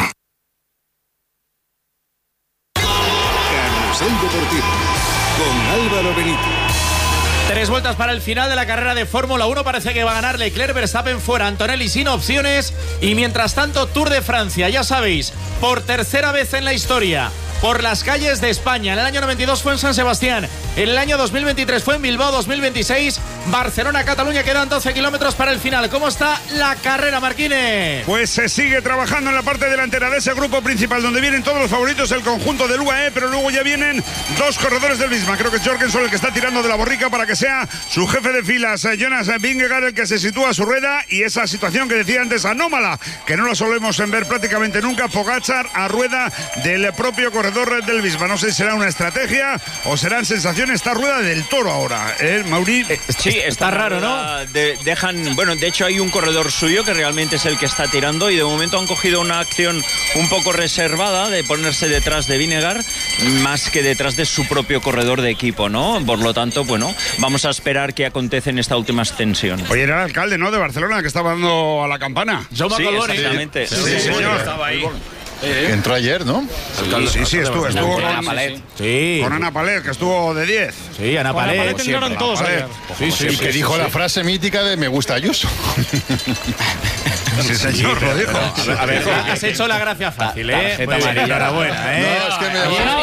Carrusel Deportivo con Álvaro Benito. 3 vueltas para el final de la carrera de Fórmula 1. Parece que va a ganar Leclerc, Verstappen fuera, Antonelli sin opciones. Y mientras tanto, Tour de Francia, ya sabéis, por tercera vez en la historia, por las calles de España. En el año 92 fue en San Sebastián, en el año 2023 fue en Bilbao, 2026 Barcelona, Cataluña. Quedan 12 kilómetros para el final. ¿Cómo está la carrera, Marquínez? Pues se sigue trabajando en la parte delantera de ese grupo principal, donde vienen todos los favoritos, el conjunto del UAE, pero luego ya vienen 2 corredores del Visma. Creo que es Jorgensen el que está tirando de la borrica para que sea su jefe de filas, Jonas Vingegaard, el que se sitúa a su rueda, y esa situación que decía antes, anómala, que no la solemos ver prácticamente nunca, Pogačar a rueda del propio corredor del Visma. No sé si será una estrategia o serán sensaciones. Está rueda del toro ahora, Mauri. Sí, está raro, ¿no? Bueno, de hecho hay un corredor suyo que realmente es el que está tirando, y de momento han cogido una acción un poco reservada de ponerse detrás de Vingegaard más que detrás de su propio corredor de equipo, ¿no? Por lo tanto, bueno, vamos a esperar qué acontece en esta última extensión. Oye, era el alcalde, ¿no?, de Barcelona, que estaba dando a la campana. Sí, exactamente. Sí, señor. Estaba ahí. Que entró ayer, ¿no? Sí, estuvo con Ana Palet. Sí. Con Ana Palet, que estuvo de 10. Sí, Ana Palet. Ana Palet entraron todos ayer. Y que dijo la frase mítica de me gusta Ayuso. Sí, señor, lo dijo. A ver, has hecho la gracia fácil, ¿eh? Tarjeta amarilla. Enhorabuena, ¿eh? No, es que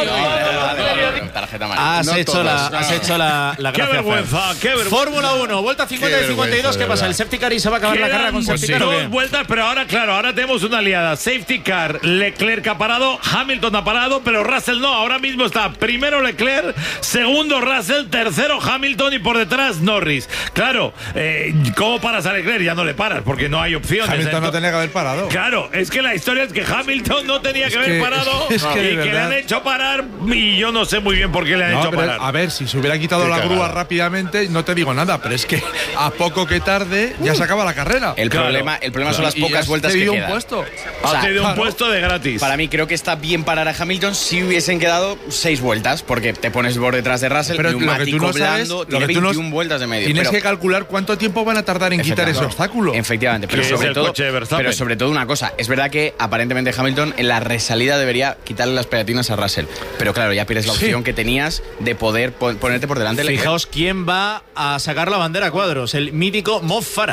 me Tarjeta amarilla. Has hecho la gracia. Qué vergüenza, qué vergüenza. Fórmula 1, vuelta 50 y 52. ¿Qué pasa? ¿El safety car y se va a acabar la carrera con safety car o qué? 2 vueltas, pero ahora, claro, ahora tenemos una aliada. Safety car, Leclerc ha parado, Hamilton ha parado, pero Russell no. Ahora mismo está primero Leclerc, segundo Russell, tercero Hamilton y por detrás Norris. Claro, ¿cómo paras a Leclerc? Ya no le paras porque no hay opciones. Hamilton no tenía que haber parado. Claro, es que la historia es que Hamilton no tenía que haber parado y que le han hecho parar, y yo no sé muy bien por qué le han hecho parar. A ver, si se hubiera quitado la grúa rápidamente, no te digo nada, pero es que a poco que tarde ya se acaba la carrera. El problema son las pocas vueltas que quedan. Ha tenido un puesto de gratis. Para mí creo que está bien parar a Hamilton si hubiesen quedado 6 vueltas, porque te pones por detrás de Russell, pero neumático lo que tú no blando, sabes, tiene 21 vueltas de medio. Tienes que calcular cuánto tiempo van a tardar en quitar ese obstáculo. Efectivamente, pero sobre todo una cosa, es verdad que aparentemente Hamilton en la resalida debería quitarle las pegatinas a Russell, pero claro, ya pierdes la opción que tenías de poder ponerte por delante. Fijaos quién va a sacar la bandera a cuadros, el mítico Mo Farah.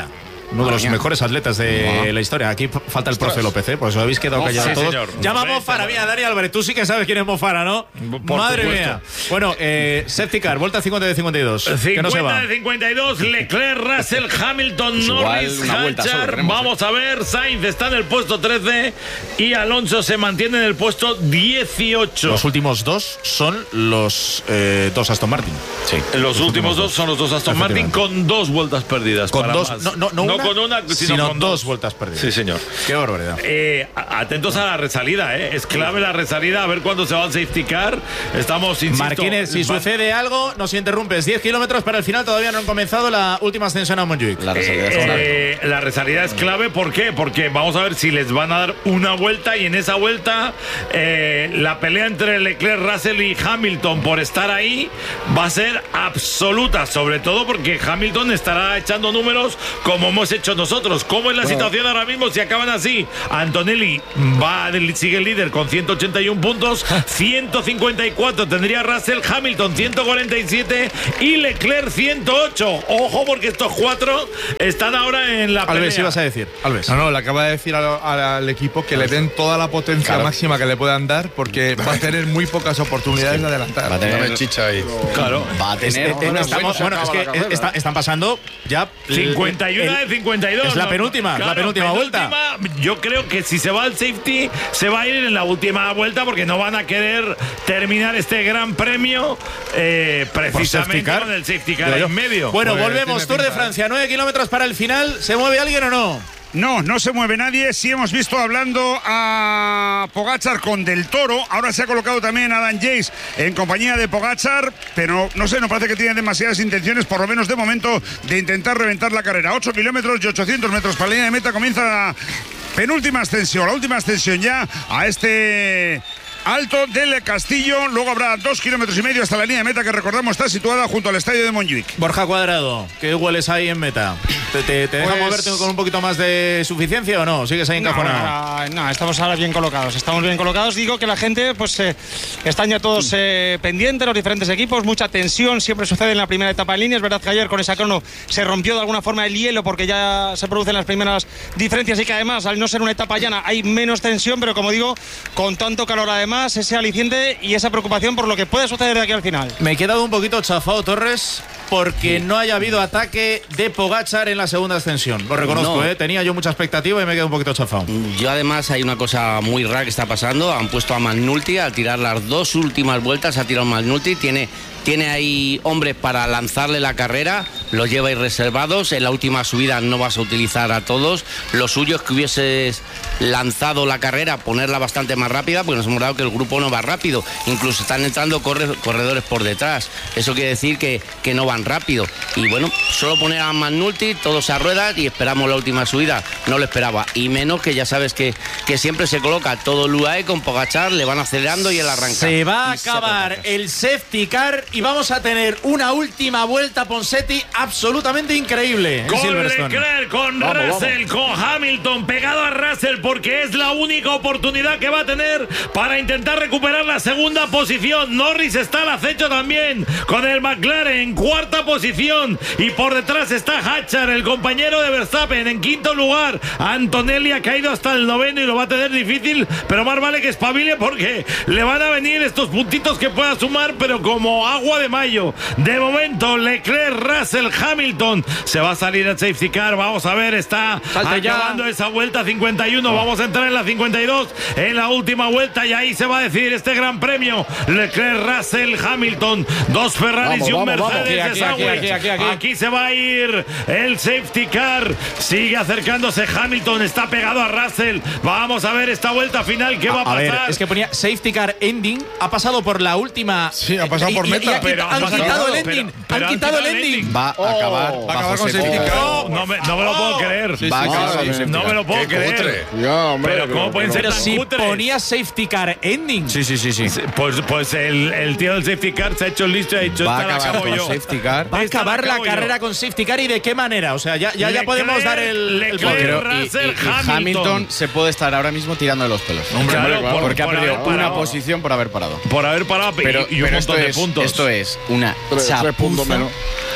uno de los mejores atletas de la historia. Aquí falta el profe López, pues os habéis quedado callados todos. Señor. Llama a Mo Farah, mira, Dani Álvarez, tú sí que sabes quién es Mo Farah, ¿no? Madre mía. Bueno, safety car, vuelta 50 de 52. 50 de 52, Leclerc, Russell, Hamilton, Norris, Hatchar. Vamos a ver, Sainz está en el puesto 13 y Alonso se mantiene en el puesto 18. Los últimos dos son los dos Aston Martin. Sí. Los últimos dos son los dos Aston Martin con 2 vueltas perdidas. Con dos, no con una, sino con 2 vueltas perdidas. Sí, señor. Qué barbaridad. Atentos a la resalida, es clave la resalida, a ver cuándo se va al safety car. Estamos, insisto, Martínez, si sucede algo, nos interrumpes. 10 kilómetros para el final, todavía no han comenzado la última ascensión a Montjuic. La resalida es clave, ¿por qué? Porque vamos a ver si les van a dar una vuelta y en esa vuelta la pelea entre Leclerc, Russell y Hamilton por estar ahí va a ser absoluta, sobre todo porque Hamilton estará echando números como hemos hecho nosotros. ¿Cómo es la situación ahora mismo si acaban así? Antonelli sigue líder con 181 puntos, 154 tendría Russell, Hamilton 147 y Leclerc 108. Ojo, porque estos 4 están ahora en la pelea. Alves, ibas a decir. Alves. No, le acaba de decir al equipo que le den toda la potencia máxima que le puedan dar, porque va a tener muy pocas oportunidades de adelantar. Va a tener chicha ahí. Claro. Va a tener. Están pasando ya 51 de 52. Es la penúltima, vuelta. Yo creo que si se va al safety, se va a ir en la última vuelta porque no van a querer terminar este gran premio precisamente con el safety car en medio. Bueno, volvemos. Tour de Francia, 9 kilómetros para el final. ¿Se mueve alguien o no? No se mueve nadie. Sí hemos visto hablando a Pogačar con Del Toro. Ahora se ha colocado también Adam Yates en compañía de Pogačar, pero no sé, no parece que tiene demasiadas intenciones, por lo menos de momento, de intentar reventar la carrera. 8 kilómetros y 800 metros para la línea de meta. Comienza la penúltima ascensión, la última ascensión ya a este Alto del Castillo. Luego habrá 2,5 kilómetros hasta la línea de meta, que recordamos está situada junto al estadio de Montjuic. Borja Cuadrado, ¿qué hueles ahí en meta? ¿Te deja moverte con un poquito más de suficiencia o no? ¿Sigues ahí encajonado? No, estamos ahora bien colocados. Estamos bien colocados. Digo que la gente, pues, están ya todos pendientes, los diferentes equipos. Mucha tensión siempre sucede en la primera etapa en línea. Es verdad que ayer con esa crono se rompió de alguna forma el hielo porque ya se producen las primeras diferencias y que además, al no ser una etapa llana, hay menos tensión, pero como digo, con tanto calor además, ese aliciente y esa preocupación por lo que puede suceder de aquí al final. Me he quedado un poquito chafado, Torres, porque no haya habido ataque de Pogačar en la segunda ascensión. Lo reconozco, tenía yo mucha expectativa y me he quedado un poquito chafado. Yo además hay una cosa muy rara que está pasando. Han puesto a McNulty a tirar las 2 últimas vueltas, ha tirado McNulty, tiene ahí hombres para lanzarle la carrera, los lleva ahí reservados. En la última subida no vas a utilizar a todos. Lo suyo es que hubieses lanzado la carrera, ponerla bastante más rápida, porque nos hemos dado que el grupo no va rápido. Incluso están entrando corredores por detrás. Eso quiere decir que no van rápido. Y bueno, solo poner a McNulty, todos a ruedas y esperamos la última subida. No lo esperaba. Y menos que ya sabes que siempre se coloca todo el UAE con Pogačar, le van acelerando y él arranca. Se va a acabar el safety car y vamos a tener una última vuelta, Ponseti, absolutamente increíble. Con Leclerc, con Russell, con Hamilton, pegado a Russell, porque es la única oportunidad que va a tener para intentar recuperar la segunda posición. Norris está al acecho también, con el McLaren en cuarta posición. Y por detrás está Hatchar, el compañero de Verstappen, en quinto lugar. Antonelli ha caído hasta el 9º y lo va a tener difícil, pero más vale que espabile porque le van a venir estos puntitos que pueda sumar, pero como agua de mayo. De momento, Leclerc, Russell, Hamilton. Se va a salir el safety car. Vamos a ver, está acabando esa vuelta 51. Vamos a entrar en la 52, en la última vuelta, y ahí se va a decidir este gran premio. Leclerc, Russell, Hamilton. 2 Ferraris y un Mercedes de Sauber. Aquí se va a ir el safety car. Sigue acercándose Hamilton. Está pegado a Russell. Vamos a ver esta vuelta final. ¿Qué va a pasar? Ver, es que ponía safety car ending. Ha pasado por la última. Sí, ha pasado por meta. Han quitado el ending. Han quitado el ending. Va a acabar con safety car. No me lo puedo creer. No me lo puedo creer. Pero ¿cómo pueden ser tan cutres? Ponía safety car ending. Sí. Pues el tío del safety car se ha hecho listo y ha dicho, va a acabar con safety car. Va a acabar la carrera con safety car, ¿y de qué manera? O sea, ya podemos dar el Hamilton se puede estar ahora mismo tirando de los pelos. Porque ha perdido una posición por haber parado. Por haber parado y un montón de puntos. Esto es una chapuza.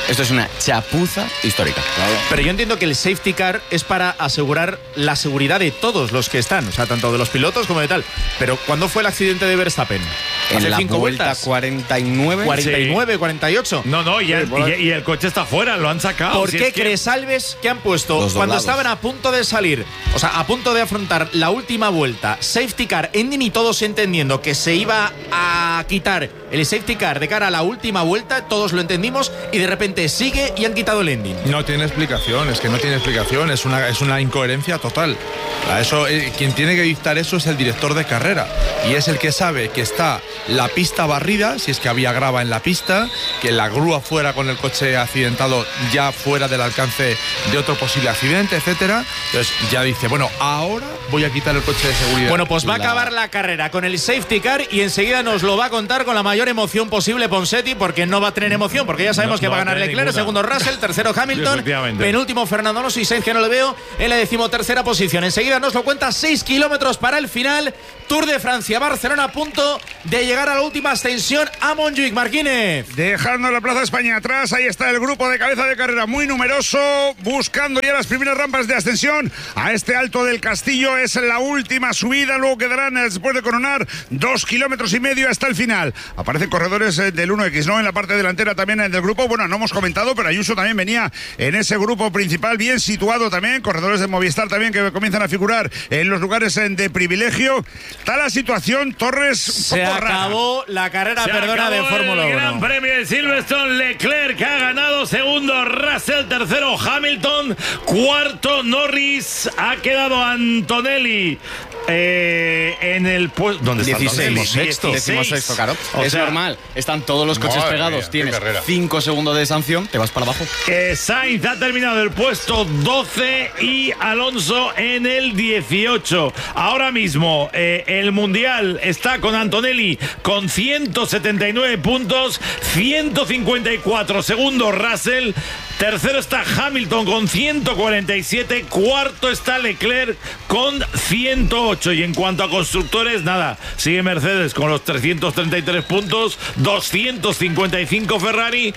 Esto es una chapuza histórica. Pero yo entiendo que el safety car es para asegurar la seguridad de todos los que están, o sea, tanto de los pilotos como de tal. Pero ¿cuándo fue el accidente de Verstappen? En la 5 vuelta vueltas. 49. 49, Sí. 48. No, y el coche está fuera, lo han sacado. ¿Por qué crees, Alves, que han puesto Los cuando doblados. estaban a punto de salir, o sea, a punto de afrontar la última vuelta, safety car ending y todos entendiendo que se iba a quitar el safety car de cara a la última vuelta, todos lo entendimos y de repente sigue y han quitado el ending? No tiene explicación, es que no tiene explicación, es una incoherencia total. Eso, quien tiene que dictar eso es el director de carrera y es el que sabe que está la pista barrida, si es que había grava en la pista, que la grúa fuera con el coche accidentado ya fuera del alcance de otro posible accidente, etcétera. Entonces ya dice, bueno, ahora voy a quitar el coche de seguridad. Bueno, pues va a acabar la carrera con el safety car y enseguida nos lo va a contar con la mayor emoción posible Ponseti, porque no va a tener emoción, porque ya sabemos que va a ganar Leclerc, segundo Russell, tercero Hamilton, penúltimo Fernando Alonso y Sainz, que no le veo, en la 13ª posición. Enseguida nos lo cuenta. 6 kilómetros para el final. Tour de Francia, Barcelona, a punto de llegar a la última ascensión a Montjuic. Marquínez. Dejando la Plaza España atrás, ahí está el grupo de cabeza de carrera muy numeroso, buscando ya las primeras rampas de ascensión a este Alto del Castillo. Es la última subida, luego quedarán, después de coronar, 2,5 kilómetros hasta el final. Aparecen corredores del 1X, ¿no? En la parte delantera también del grupo. Bueno, no hemos comentado, pero Ayuso también venía en ese grupo principal, bien situado también. Corredores de Movistar también que comienzan a figurar en los lugares de privilegio. Está la situación, Torres. Se acabó la carrera, de Fórmula 1. Gran Premio de Silverstone. Leclerc ha ganado, segundo Russell, tercero Hamilton, cuarto Norris, ha quedado Antonelli en el puesto. ¿Dónde está? 16º, claro. Es normal. Están todos los coches pegados. Tienes 5 segundos de sanción, te vas para abajo. Sainz ha terminado el puesto 12 y Alonso en el 18. Ahora mismo el Mundial está con Antonelli con 179 puntos, 154. Segundo Russell. Tercero está Hamilton con 147. Cuarto está Leclerc con 108. Y en cuanto a constructores, nada. Sigue Mercedes con los 333 puntos, 255 Ferrari,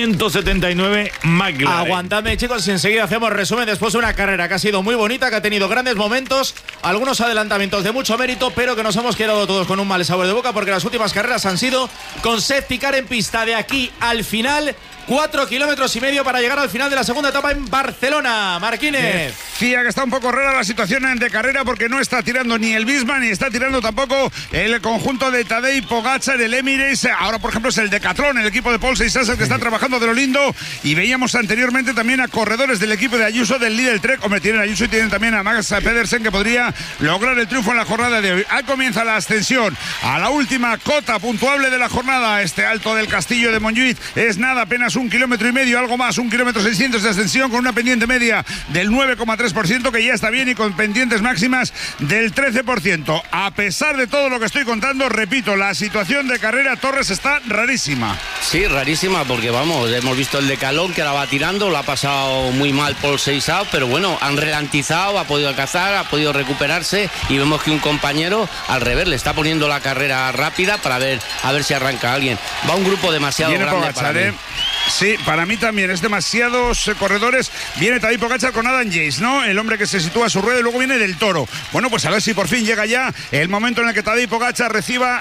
179 McLaren. Aguantadme, chicos, y enseguida hacemos resumen después de una carrera que ha sido muy bonita, que ha tenido grandes momentos, algunos adelantamientos de mucho mérito, pero que nos hemos quedado todos con un mal sabor de boca porque las últimas carreras han sido con safety car en pista. De aquí al final, 4,5 kilómetros para llegar al final de la segunda etapa en Barcelona. Marquínez. Decía que está un poco rara la situación de carrera porque no está tirando ni el Bisma ni está tirando tampoco el conjunto de Tadej Pogačar, el Emirates. Ahora, por ejemplo, es el Decathlon, el equipo de Paul Seisaser, que está trabajando de lo lindo. Y veíamos anteriormente también a corredores del equipo de Ayuso, del Lidl Trek. Hombre, tienen a Ayuso y tienen también a Max Pedersen, que podría lograr el triunfo en la jornada de hoy. Ahí comienza la ascensión a la última cota puntuable de la jornada. Este Alto del Castillo de Montjuic es nada, apenas 1,5 kilómetros, algo más, 1,6 kilómetros de ascensión, con una pendiente media del 9,3%, que ya está bien, y con pendientes máximas del 13%. A pesar de todo lo que estoy contando, repito, la situación de carrera, Torres, está rarísima. Sí, rarísima, porque vamos, hemos visto el Decathlon que la va tirando, lo ha pasado muy mal Paul Seisaut, pero bueno, han ralentizado, ha podido alcanzar, ha podido recuperarse, y vemos que un compañero al revés le está poniendo la carrera rápida para ver a ver si arranca alguien. Va un grupo demasiado grande Pogačar, para mí. Sí, para mí también, es demasiados corredores. Viene Tadej Pogačar con Adam Yates, ¿no? El hombre que se sitúa a su rueda, y luego viene Del Toro. Bueno, pues a ver si por fin llega ya el momento en el que Tadej Pogačar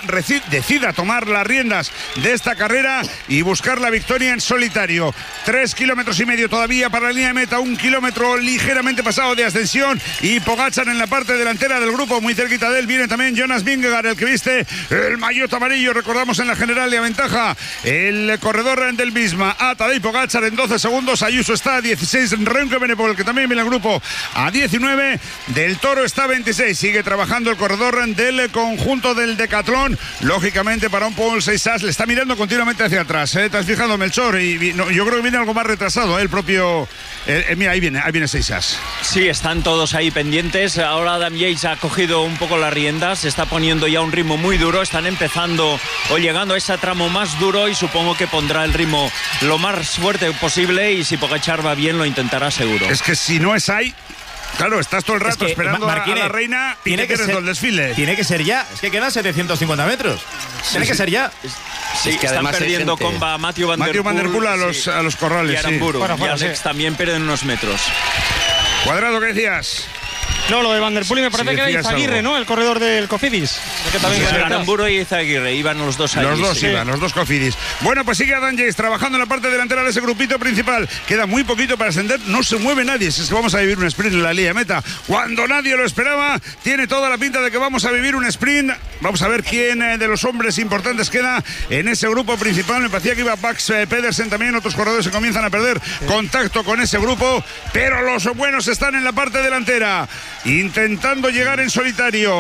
decida tomar las riendas de esta carrera y buscar la victoria en solitario. 3,5 kilómetros todavía para la línea de meta, 1 kilómetro ligeramente pasado de ascensión, y Pogačar en la parte delantera del grupo, muy cerquita de él viene también Jonas Vingegaard, el que viste el maillot amarillo, recordamos, en la general de ventaja el corredor del Bisma a Tadej Pogačar en 12 segundos. Ayuso está a 16, Remco Evenepoel, que también viene el grupo, a 19, Del Toro está a 26. Sigue trabajando el corredor del conjunto del Decathlon, lógicamente para un Paul Seisaert, le está mirando continuamente hacia atrás, ¿te has fijado, Melchor? Y no, yo creo que viene algo más retrasado, el propio mira, ahí viene Seisaert. Sí, están todos ahí pendientes. Ahora Adam Yates ha cogido un poco las riendas, se está poniendo ya un ritmo muy duro, están empezando o llegando a ese tramo más duro, y supongo que pondrá el ritmo lo más fuerte posible, y si Pogačar va bien lo intentará seguro. Es que si no es ahí, Claro, estás todo el rato esperando a la reina y te quieres el desfile. Tiene que ser ya. Es que quedan 750 metros. Tiene que ser ya. Sí, que están perdiendo comba Matthew Van Der Poel a los corrales. Y Aramburu. Y Alex también pierden unos metros. Cuadrado, ¿qué decías? No, lo de Van Der Poel me parece que era Izaguirre, ¿no? El corredor del Cofidis. Aramburu y Izaguirre, iban los dos ahí. Los dos Cofidis. Bueno, pues sigue Adam Yates trabajando en la parte delantera de ese grupito principal. Queda muy poquito para ascender, no se mueve nadie. Es que vamos a vivir un sprint en la línea de meta. Cuando nadie lo esperaba, tiene toda la pinta de que vamos a vivir un sprint. Vamos a ver quién de los hombres importantes queda en ese grupo principal. Me parecía que iba Max Pedersen también. Otros corredores se comienzan a perder contacto con ese grupo, pero los buenos están en la parte delantera, intentando llegar en solitario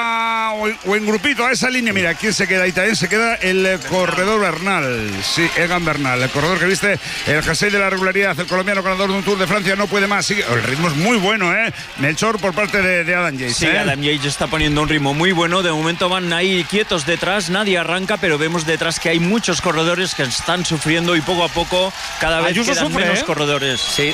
o en grupito a esa línea. Mira, ¿quién se queda ahí? También se queda el corredor Bernal. Sí, Egan Bernal, el corredor que viste el jersey de la regularidad, el colombiano ganador de un Tour de Francia, no puede más. Sí, el ritmo es muy bueno, Melchor, por parte de Adam Yates. Sí, Adam Yates está poniendo un ritmo muy bueno. De momento van ahí quietos detrás, nadie arranca, pero vemos detrás que hay muchos corredores que están sufriendo y poco a poco cada vez quedan menos corredores. Sí.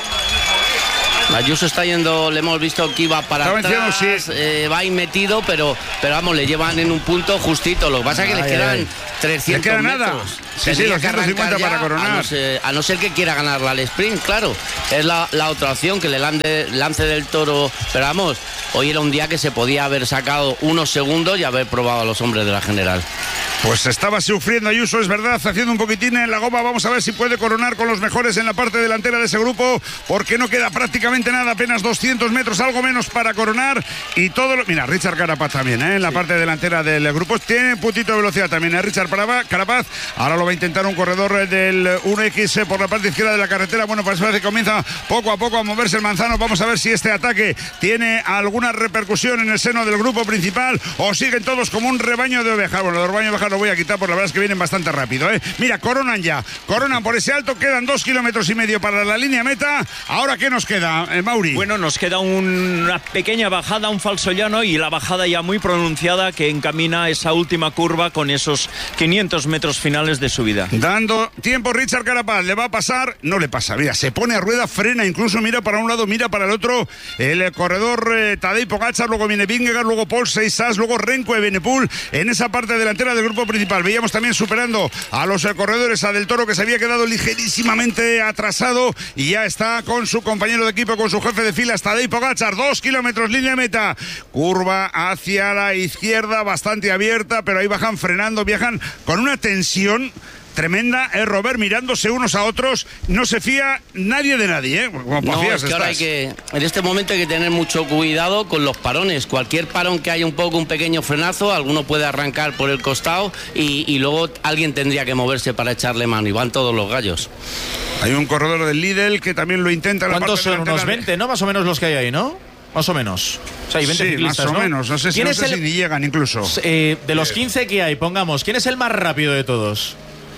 Ayuso está yendo, le hemos visto que iba para atrás, va ahí metido, pero vamos, le llevan en un punto justito. Lo que pasa es que les quedan 300 queda metros. Nada. Sí, los 150 para coronar. A no ser que quiera ganarla al sprint, claro. Es la otra opción, que le lance del Toro. Pero vamos, hoy era un día que se podía haber sacado unos segundos y haber probado a los hombres de la general. Pues estaba sufriendo Ayuso, es verdad, haciendo un poquitín en la goma. Vamos a ver si puede coronar con los mejores en la parte delantera de ese grupo, porque no queda prácticamente nada, apenas 200 metros, algo menos para coronar. Y todo lo... Mira, Richard Carapaz también, en la parte delantera del grupo. Tiene un puntito de velocidad también, Richard Carapaz. Ahora lo va a intentar un corredor del 1X por la parte izquierda de la carretera. Bueno, parece que comienza poco a poco a moverse el Manzano. Vamos a ver si este ataque tiene alguna repercusión en el seno del grupo principal o siguen todos como un rebaño de ovejas. Bueno, el rebaño de ovejas lo voy a quitar, porque la verdad es que vienen bastante rápido, Mira, coronan por ese alto, quedan 2,5 kilómetros para la línea meta. Ahora, ¿qué nos queda, Mauri? Bueno, nos queda una pequeña bajada, un falso llano, y la bajada ya muy pronunciada que encamina esa última curva con esos 500 metros finales de subida. Dando tiempo Richard Carapaz, le va a pasar, no le pasa, mira, se pone a rueda, frena, incluso mira para un lado, mira para el otro, el corredor Tadej Pogačar, luego viene Vingegaard, luego Paul Seiss, luego Remco Evenepoel en esa parte delantera del grupo principal. Veíamos también superando a los corredores, a Del Toro, que se había quedado ligerísimamente atrasado y ya está con su compañero de equipo, con su jefe de filas, Tadej Pogačar. 2 kilómetros, línea meta, curva hacia la izquierda, bastante abierta, pero ahí bajan frenando, viajan con una tensión tremenda, Robert, mirándose unos a otros, no se fía nadie de nadie, Como no, es que ahora en este momento hay que tener mucho cuidado con los parones. Cualquier parón que haya un pequeño frenazo, alguno puede arrancar por el costado y luego alguien tendría que moverse para echarle mano, y van todos los gallos. Hay un corredor del Lidl que también lo intenta. ¿Cuántos son? Unos 20, ¿no? Más o menos los que hay ahí, ¿no? Más o menos. O sea, hay 20 ciclistas, más o menos. No sé si ni llegan incluso. De los 15 que hay, pongamos, ¿quién es el más rápido de todos?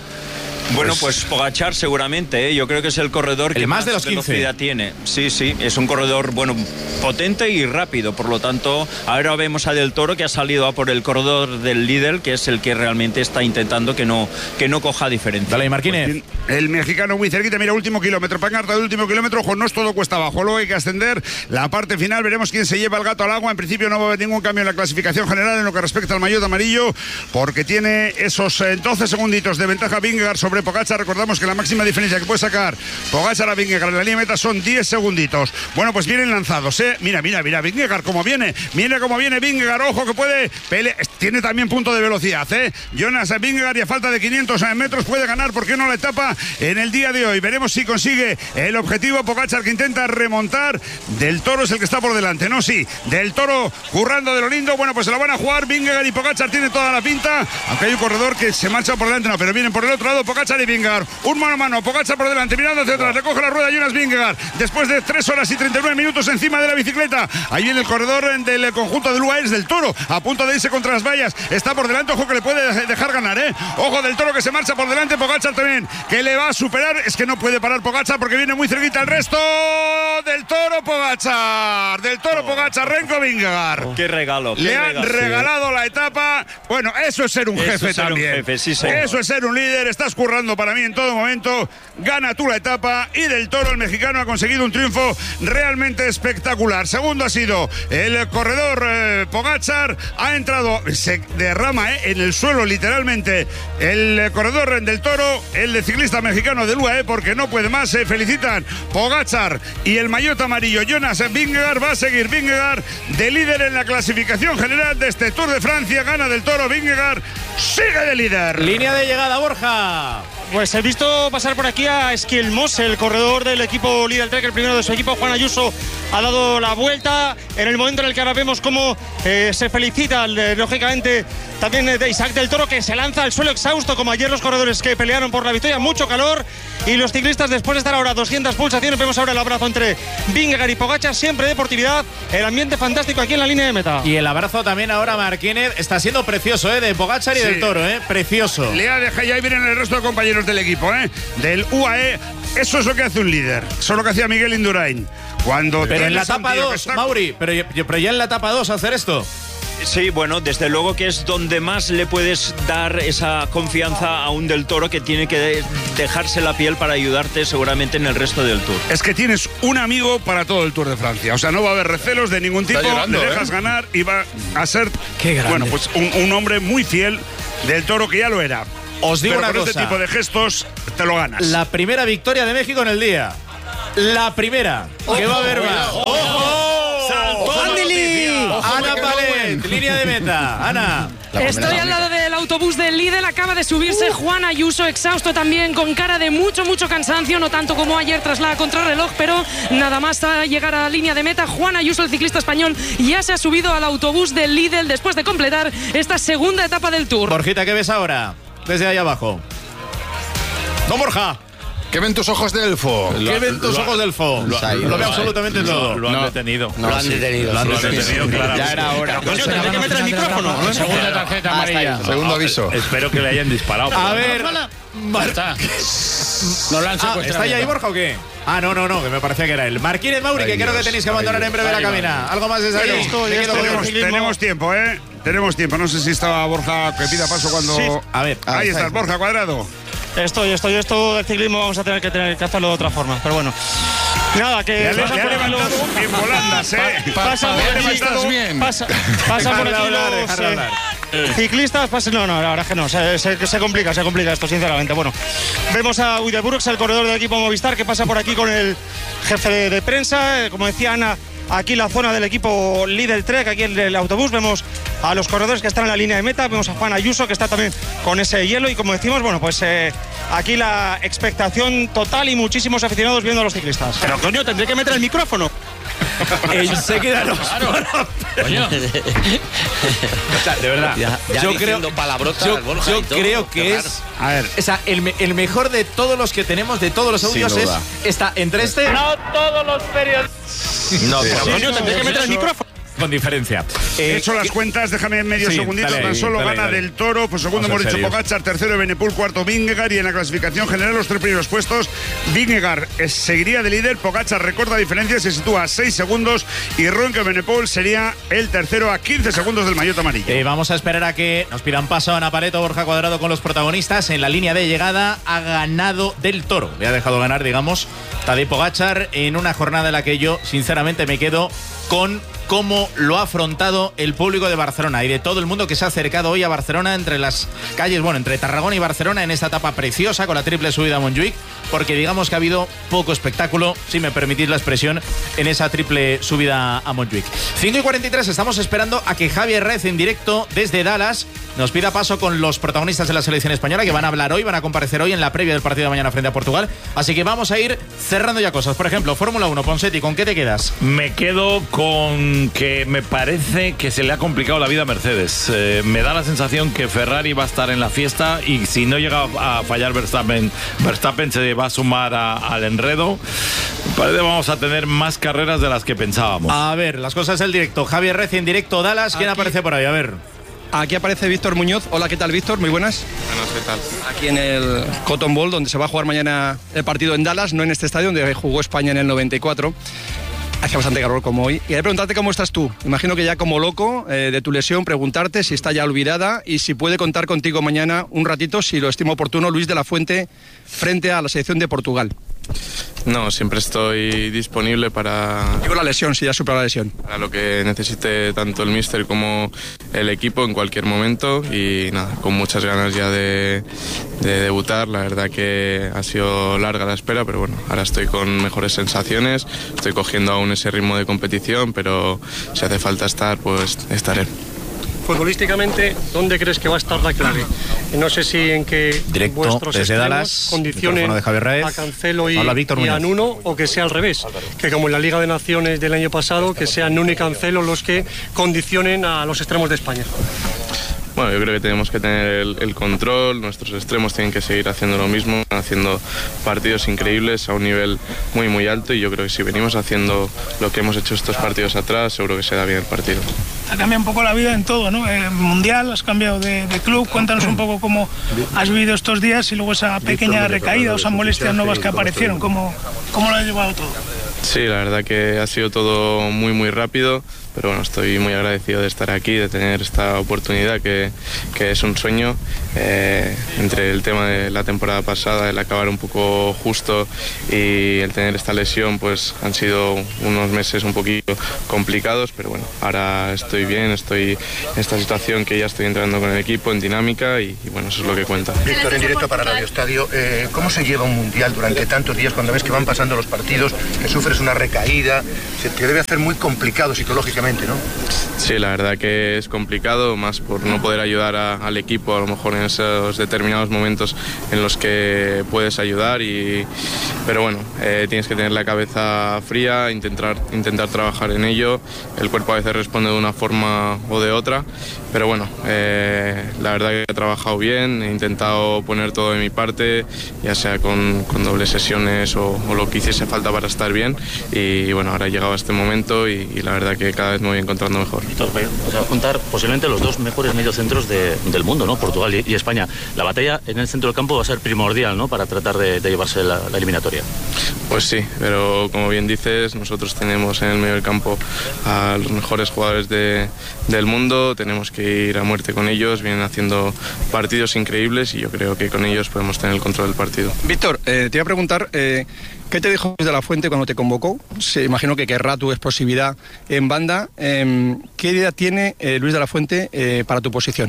Bueno, pues Pogačar seguramente, Yo creo que es el corredor que más de los velocidad 15 tiene. Sí, es un corredor, potente y rápido. Por lo tanto, ahora vemos a Del Toro, que ha salido a por el corredor del líder, que es el que realmente está intentando que no coja diferencia. Dale, Marquínez. El mexicano muy cerquita, mira, último kilómetro, pancarta del último kilómetro. Ojo, no es todo cuesta abajo, luego hay que ascender la parte final. Veremos quién se lleva el gato al agua. En principio no va a haber ningún cambio en la clasificación general en lo que respecta al maillot amarillo, porque tiene esos 12 segunditos de ventaja Vingegaard sobre Pogačar. Recordamos que la máxima diferencia que puede sacar Pogačar a Vingegaard en la línea meta son 10 segunditos. Bueno, pues vienen lanzados, Mira, Vingegaard cómo viene. Mira cómo viene Vingegaard, ojo que puede pelear. Tiene también punto de velocidad, Jonas Vingegaard, y a falta de 500 metros puede ganar, ¿por qué no la etapa en el día de hoy? Veremos si consigue el objetivo. Pogačar, que intenta remontar. Del Toro es el que está por delante, ¿no? Sí, Del Toro currando de lo lindo. Bueno, pues se la van a jugar Vingegaard y Pogačar, tiene toda la pinta, aunque hay un corredor que se marcha por delante, no, pero vienen por el otro lado Pogačar y Vingegaard. Un mano a mano, Pogačar por delante, mirando hacia atrás, le coge la rueda Jonas Vingegaard, después de 3 horas y 39 minutos encima de la bicicleta. Ahí viene el corredor del conjunto de UAE, Del Toro, a punto de irse contra las vallas, está por delante, ojo que le puede dejar ganar, Ojo Del Toro, que se marcha por delante, Pogačar también, que le va a superar, es que no puede parar Pogačar porque viene muy cerquita el resto. Del Toro Toro Pogačar, Renko Vingegaard. Qué regalo. Le han regalado la etapa. Bueno, eso es ser un jefe también. Eso es ser un líder. Estás currando para mí en todo momento. Gana tú la etapa y del Toro, el mexicano, ha conseguido un triunfo realmente espectacular. Segundo ha sido el corredor Pogačar. Ha entrado, se derrama en el suelo literalmente el corredor del Toro, el de ciclista mexicano del UAE, porque no puede más. Se felicitan Pogačar y el maillot amarillo Jonas Vingegaard. Va a seguir Vingegaard de líder en la clasificación general de este Tour de Francia. Gana del Toro Vingegaard, sigue de líder. Línea de llegada, Borja. Pues he visto pasar por aquí a Esquilmos, el corredor del equipo Lidl Trek, el primero de su equipo. Juan Ayuso ha dado la vuelta en el momento en el que ahora vemos cómo se felicita, lógicamente, también de Isaac del Toro, que se lanza al suelo exhausto, como ayer los corredores que pelearon por la victoria. Mucho calor, y los ciclistas, después de estar ahora 200 pulsaciones, vemos ahora el abrazo entre Vingegaard y Pogačar. Siempre deportividad, el ambiente fantástico aquí en la línea de meta. Y el abrazo también ahora, Marquínez, está siendo precioso, de Pogačar y del Toro, precioso. Le ha dejado, y ahí vienen el resto de compañeros del equipo, del UAE. Eso es lo que hace un líder. Eso es lo que hacía Miguel Indurain. Pero en la etapa 2, Mauri, pero ya en la etapa 2 hacer esto. Sí, bueno, desde luego que es donde más le puedes dar esa confianza a un del Toro, que tiene que dejarse la piel para ayudarte seguramente en el resto del Tour. Es que tienes un amigo para todo el Tour de Francia. O sea, no va a haber recelos de ningún tipo. Le dejas ganar y va a ser, bueno, pues un hombre muy fiel del Toro, que ya lo era. Os digo una cosa. Este tipo de gestos te lo ganas. La primera victoria de México en el día. La primera. Que va a haber más. ¡Ojo! Ana Palet, línea de meta. Ana. Estoy al lado del autobús del Lidl. Acaba de subirse Juan Ayuso, exhausto también, con cara de mucho cansancio. No tanto como ayer tras la contrarreloj, pero nada más a llegar a la línea de meta. Juan Ayuso, el ciclista español, ya se ha subido al autobús del Lidl después de completar esta segunda etapa del Tour. Borjita, ¿qué ves ahora? Desde ahí abajo. ¡No, Borja! ¿Qué ven tus ojos de elfo? ¿Qué ven tus ojos de elfo? Lo veo absolutamente todo. Lo han detenido. Lo han detenido, claro. Ya era hora. Coño, tendré que meter el micrófono. Segunda tarjeta amarilla. Segundo aviso. Espero que le hayan disparado. A ver. No lo han secuestrado. ¿Está ya ahí, Borja, o qué? No, que me parecía que era él. Marquínez, Mauri, que creo que tenéis que abandonar en breve la cabina. ¿Algo más de ahí? Tenemos tiempo, Tenemos tiempo. No sé si estaba Borja, que pida paso cuando... Sí. A ver. Ahí estás, Borja Cuadrado. Esto del ciclismo vamos a tener que hacerlo de otra forma, pero bueno. Nada, que le ha levantado en volandas, Pasa por aquí los ciclistas. No, la verdad es que no. Se complica esto, sinceramente. Bueno, vemos a Uideburgs, el corredor del equipo Movistar, que pasa por aquí con el jefe de prensa. Como decía Ana, aquí la zona del equipo Lidl Trek, aquí en el autobús. Vemos a los corredores que están en la línea de meta. Vemos a Juan Ayuso, que está también con ese hielo. Y como decimos, bueno, pues aquí la expectación total y muchísimos aficionados viendo a los ciclistas. Pero coño, tendré que meter el micrófono. Enseguida nos Coño. O sea, de verdad, yo creo que es, a ver, o sea, el mejor de todos los que tenemos, de todos los audios, está entre este. No todos los periodistas. No, pero coño, tendré que meter el micrófono. Con diferencia. He hecho las cuentas, déjame medio segundito. Tan solo gana del Toro, pues segundo hemos dicho Pogačar, tercero Benepul, cuarto Vingegaard, y en la clasificación general los tres primeros puestos Vingegaard seguiría de líder, Pogačar recorta diferencias, se sitúa a 6 segundos y Remco Benepul sería el tercero a 15 segundos del maillot amarillo. Vamos a esperar a que nos pidan paso a Ana Pareto, Borja Cuadrado con los protagonistas. En la línea de llegada ha ganado del Toro, le ha dejado ganar, digamos, Tadej Pogačar, en una jornada en la que yo sinceramente me quedo con cómo lo ha afrontado el público de Barcelona y de todo el mundo que se ha acercado hoy a Barcelona, entre las calles, entre Tarragona y Barcelona, en esta etapa preciosa con la triple subida a Montjuïc, porque digamos que ha habido poco espectáculo, si me permitís la expresión, en esa triple subida a Montjuïc. 5:43, estamos esperando a que Javi Herrez, en directo desde Dallas, nos pida paso con los protagonistas de la selección española, que van a hablar hoy, van a comparecer hoy en la previa del partido de mañana frente a Portugal. Así que vamos a ir cerrando ya cosas. Por ejemplo, Fórmula 1, Ponseti, ¿con qué te quedas? Me quedo con que me parece que se le ha complicado la vida a Mercedes. Me da la sensación que Ferrari va a estar en la fiesta y si no llega a fallar Verstappen se va a sumar al enredo. Parece que vamos a tener más carreras de las que pensábamos. A ver, las cosas del directo. Javier Reci en directo, Dallas. ¿Quién aparece por ahí? A ver. Aquí aparece Víctor Muñoz. Hola, ¿qué tal, Víctor? Muy buenas. Buenas, ¿qué tal? Aquí en el Cotton Bowl, donde se va a jugar mañana el partido en Dallas, no en este estadio donde jugó España en el 94. hace bastante calor como hoy. Y hay que preguntarte cómo estás tú. Imagino que ya como loco de tu lesión, preguntarte si está ya olvidada y si puede contar contigo mañana un ratito, si lo estimo oportuno, Luis de la Fuente, frente a la selección de Portugal. No, siempre estoy disponible para... Digo la lesión, si ya supera la lesión. Para lo que necesite tanto el míster como el equipo en cualquier momento y nada, con muchas ganas ya de debutar. La verdad que ha sido larga la espera, pero bueno, ahora estoy con mejores sensaciones, estoy cogiendo aún ese ritmo de competición, pero si hace falta estar, pues estaré. Futbolísticamente, ¿dónde crees que va a estar la clave? No sé si en que directo vuestros desde Dallas, condicionen a Cancelo y a Nuno, o que sea al revés, que como en la Liga de Naciones del año pasado, que sean Nuno y Cancelo los que condicionen a los extremos de España. Bueno, yo creo que tenemos que tener el control, nuestros extremos tienen que seguir haciendo lo mismo, haciendo partidos increíbles a un nivel muy muy alto, y yo creo que si venimos haciendo lo que hemos hecho estos partidos atrás, seguro que se da bien el partido. Ha cambiado un poco la vida en todo, ¿no? Mundial, has cambiado de club, cuéntanos un poco cómo has vivido estos días y luego esa pequeña recaída o esas molestias nuevas que aparecieron, ¿cómo lo has llevado todo? Sí, la verdad que ha sido todo muy muy rápido, pero bueno, estoy muy agradecido de estar aquí, de tener esta oportunidad que es un sueño, entre el tema de la temporada pasada, el acabar un poco justo y el tener esta lesión, pues han sido unos meses un poquito complicados, pero bueno, ahora estoy bien, estoy en esta situación que ya estoy entrando con el equipo en dinámica y bueno, eso es lo que cuenta. Víctor, en directo para Radio Estadio, ¿cómo se lleva un mundial durante tantos días cuando ves que van pasando los partidos, que sufres una recaída? Se te debe hacer muy complicado psicológicamente, ¿no? Sí, la verdad que es complicado, más por no poder ayudar al equipo a lo mejor en esos determinados momentos en los que puedes ayudar, pero bueno, tienes que tener la cabeza fría, intentar trabajar en ello. El cuerpo a veces responde de una forma o de otra, pero bueno, la verdad que he trabajado bien, he intentado poner todo de mi parte, ya sea con dobles sesiones o lo que hiciese falta para estar bien, y bueno, ahora he llegado a este momento y la verdad que cada vez me voy encontrando mejor. O sea, juntar posiblemente los dos mejores mediocentros del mundo, ¿no? Portugal y España. La batalla en el centro del campo va a ser primordial, ¿no? Para tratar de llevarse la eliminatoria. Pues sí, pero como bien dices, nosotros tenemos en el medio del campo a los mejores jugadores del mundo, tenemos que ir a muerte con ellos, vienen haciendo partidos increíbles y yo creo que con ellos podemos tener el control del partido. Víctor, te iba a preguntar, ¿qué te dijo Luis de la Fuente cuando te convocó? Imagino que querrá tu explosividad en banda. ¿Qué idea tiene Luis de la Fuente para tu posición?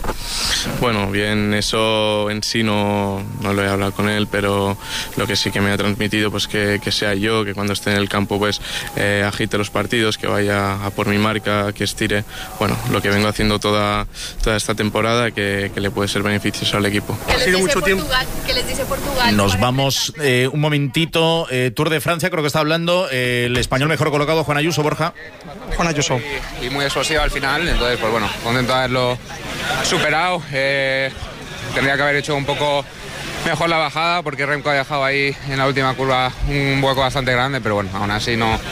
Bueno, bien, eso en sí no lo he hablado con él, pero lo que sí que me ha transmitido, pues que sea yo, que cuando esté en el campo pues agite los partidos, que vaya a por mi marca, que estire, bueno, lo que vengo haciendo toda esta temporada, que le puede ser beneficioso al equipo. ¿Qué les dice Portugal? Nos vamos un momentito, Tour de Francia, creo que está hablando el español mejor colocado, Juan Ayuso, Borja. Juan Ayuso. Y muy explosivo al final, entonces pues bueno, contento de haberlo superado. Tendría que haber hecho un poco mejor la bajada porque Remco ha dejado ahí en la última curva un hueco bastante grande, pero bueno, aún así no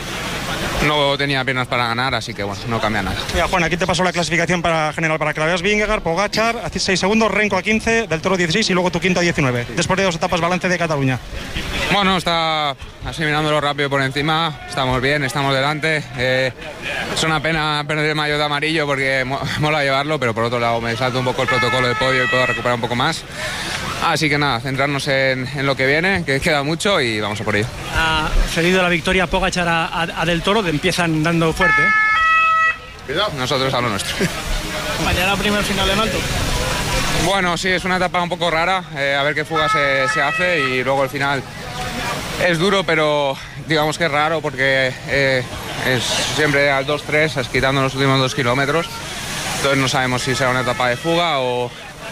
tenía piernas para ganar, así que bueno, no cambia nada. Mira, Juan, aquí te paso la clasificación general para que la veas. Vingegaard, Pogačar a 6 segundos, Renko a 15, Del Toro 16 y luego tu quinto a 19. Después de 2 etapas, balance de Cataluña. Bueno, está así mirándolo rápido por encima, estamos bien, estamos delante. Es una pena perder el maillot de amarillo porque mola llevarlo, pero por otro lado me salto un poco el protocolo de podio y puedo recuperar un poco más. Así que nada, centrarnos en lo que viene, que queda mucho y vamos a por ello. Ha cedido la victoria Pogačar a Del Toro, que empiezan dando fuerte. Cuidado. Nosotros a lo nuestro. Mañana primer final en alto. Bueno, sí, es una etapa un poco rara, a ver qué fuga se hace y luego el final es duro, pero digamos que es raro porque es siempre al 2-3, quitando los últimos 2 kilómetros, entonces no sabemos si será una etapa de fuga o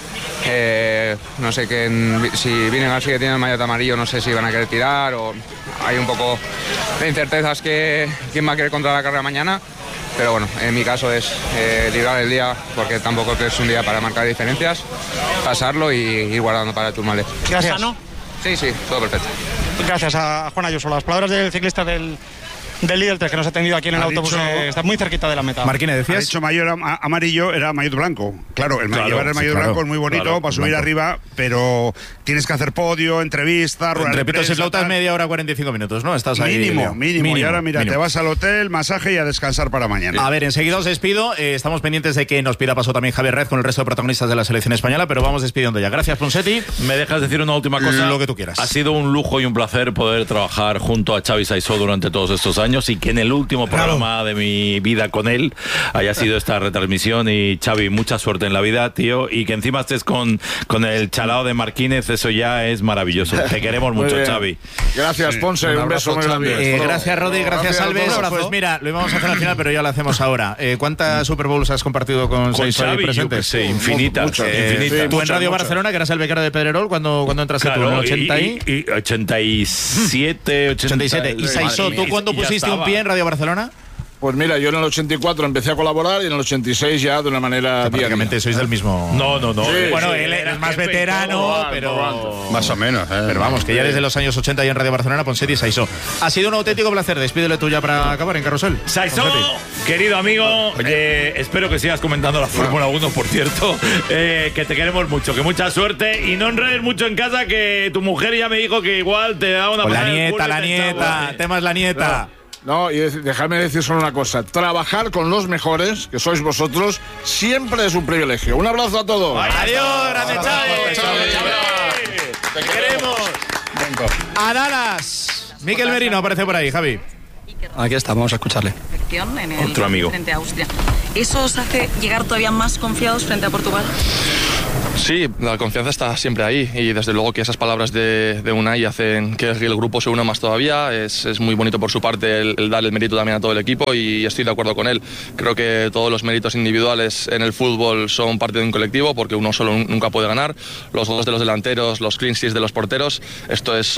no sé si Vingegaard sigue teniendo el maillot amarillo, no sé si van a querer tirar o hay un poco de incertezas que quién va a querer controlar la carrera mañana. Pero bueno, en mi caso es librar el día, porque tampoco es un día para marcar diferencias, pasarlo y ir guardando para el Tourmalet. Gracias. ¿No? Sí, todo perfecto. Gracias a Juan Ayuso. Las palabras del ciclista del del líder que nos ha atendido aquí en el autobús, está muy cerquita de la meta. Marquínez, decías. Ha dicho maillot amarillo, era maillot blanco. Claro, llevar el maillot blanco es muy bonito para subir arriba, pero tienes que hacer podio, entrevista, rueda de repito, prensa, si flautas media hora 45 minutos, ¿no? Estás ahí. Mínimo. Y ahora mira, te vas al hotel, masaje y a descansar para mañana. A ver, enseguida os despido. Estamos pendientes de que nos pida paso también Javier Red con el resto de protagonistas de la selección española, pero vamos despidiendo ya. Gracias, Ponseti. ¿Me dejas decir una última cosa? Lo que tú quieras. Ha sido un lujo y un placer poder trabajar junto a Xavi Saisó durante todos estos años y que en el último programa de mi vida con él haya sido esta retransmisión. Y Xavi, mucha suerte en la vida, tío, y que encima estés con el chalao de Marquínez, eso ya es maravilloso. Te queremos mucho, Xavi. Gracias, Ponce, un beso muy grande. Gracias, Rodi, gracias, Alves. Pues mira, lo íbamos a hacer al final, pero ya lo hacemos ahora. ¿Cuántas Super Bowls has compartido con Xavi presentes? Sí, infinitas. Tú en Radio Barcelona, que eras el becario de Pedrerol, cuando entraste tú, en el 87, 87. ¿Y Saisó, tú cuándo pusiste un pie en Radio Barcelona? Pues mira, yo en el 84 empecé a colaborar y en el 86 ya de una manera prácticamente sois del mismo. No. Sí, bueno, él es más veterano, pero más o menos. Pero vamos, que ya desde los años 80 ya en Radio Barcelona, Ponseti y Saisó. Ha sido un auténtico placer. Despídele tú ya para acabar en Carrusel. Saisó, querido amigo, espero que sigas comentando la Fórmula 1, por cierto, que te queremos mucho, que mucha suerte y no enredes mucho en casa, que tu mujer ya me dijo que igual te da una la nieta, temas la nieta. No, y dejadme decir solo una cosa. Trabajar con los mejores, que sois vosotros, siempre es un privilegio. Un abrazo a todos. Adiós, grande Xavi. Te queremos. A Dallas. Miquel Merino aparece por ahí, Javi. Aquí está, vamos a escucharle. Otro amigo. Frente a Austria. ¿Eso os hace llegar todavía más confiados frente a Portugal? Sí, la confianza está siempre ahí y desde luego que esas palabras de Unai hacen que el grupo se una más todavía. Es muy bonito por su parte el darle el mérito también a todo el equipo y estoy de acuerdo con él. Creo que todos los méritos individuales en el fútbol son parte de un colectivo porque uno solo nunca puede ganar. Los goles de los delanteros, los clean sheets de los porteros, esto es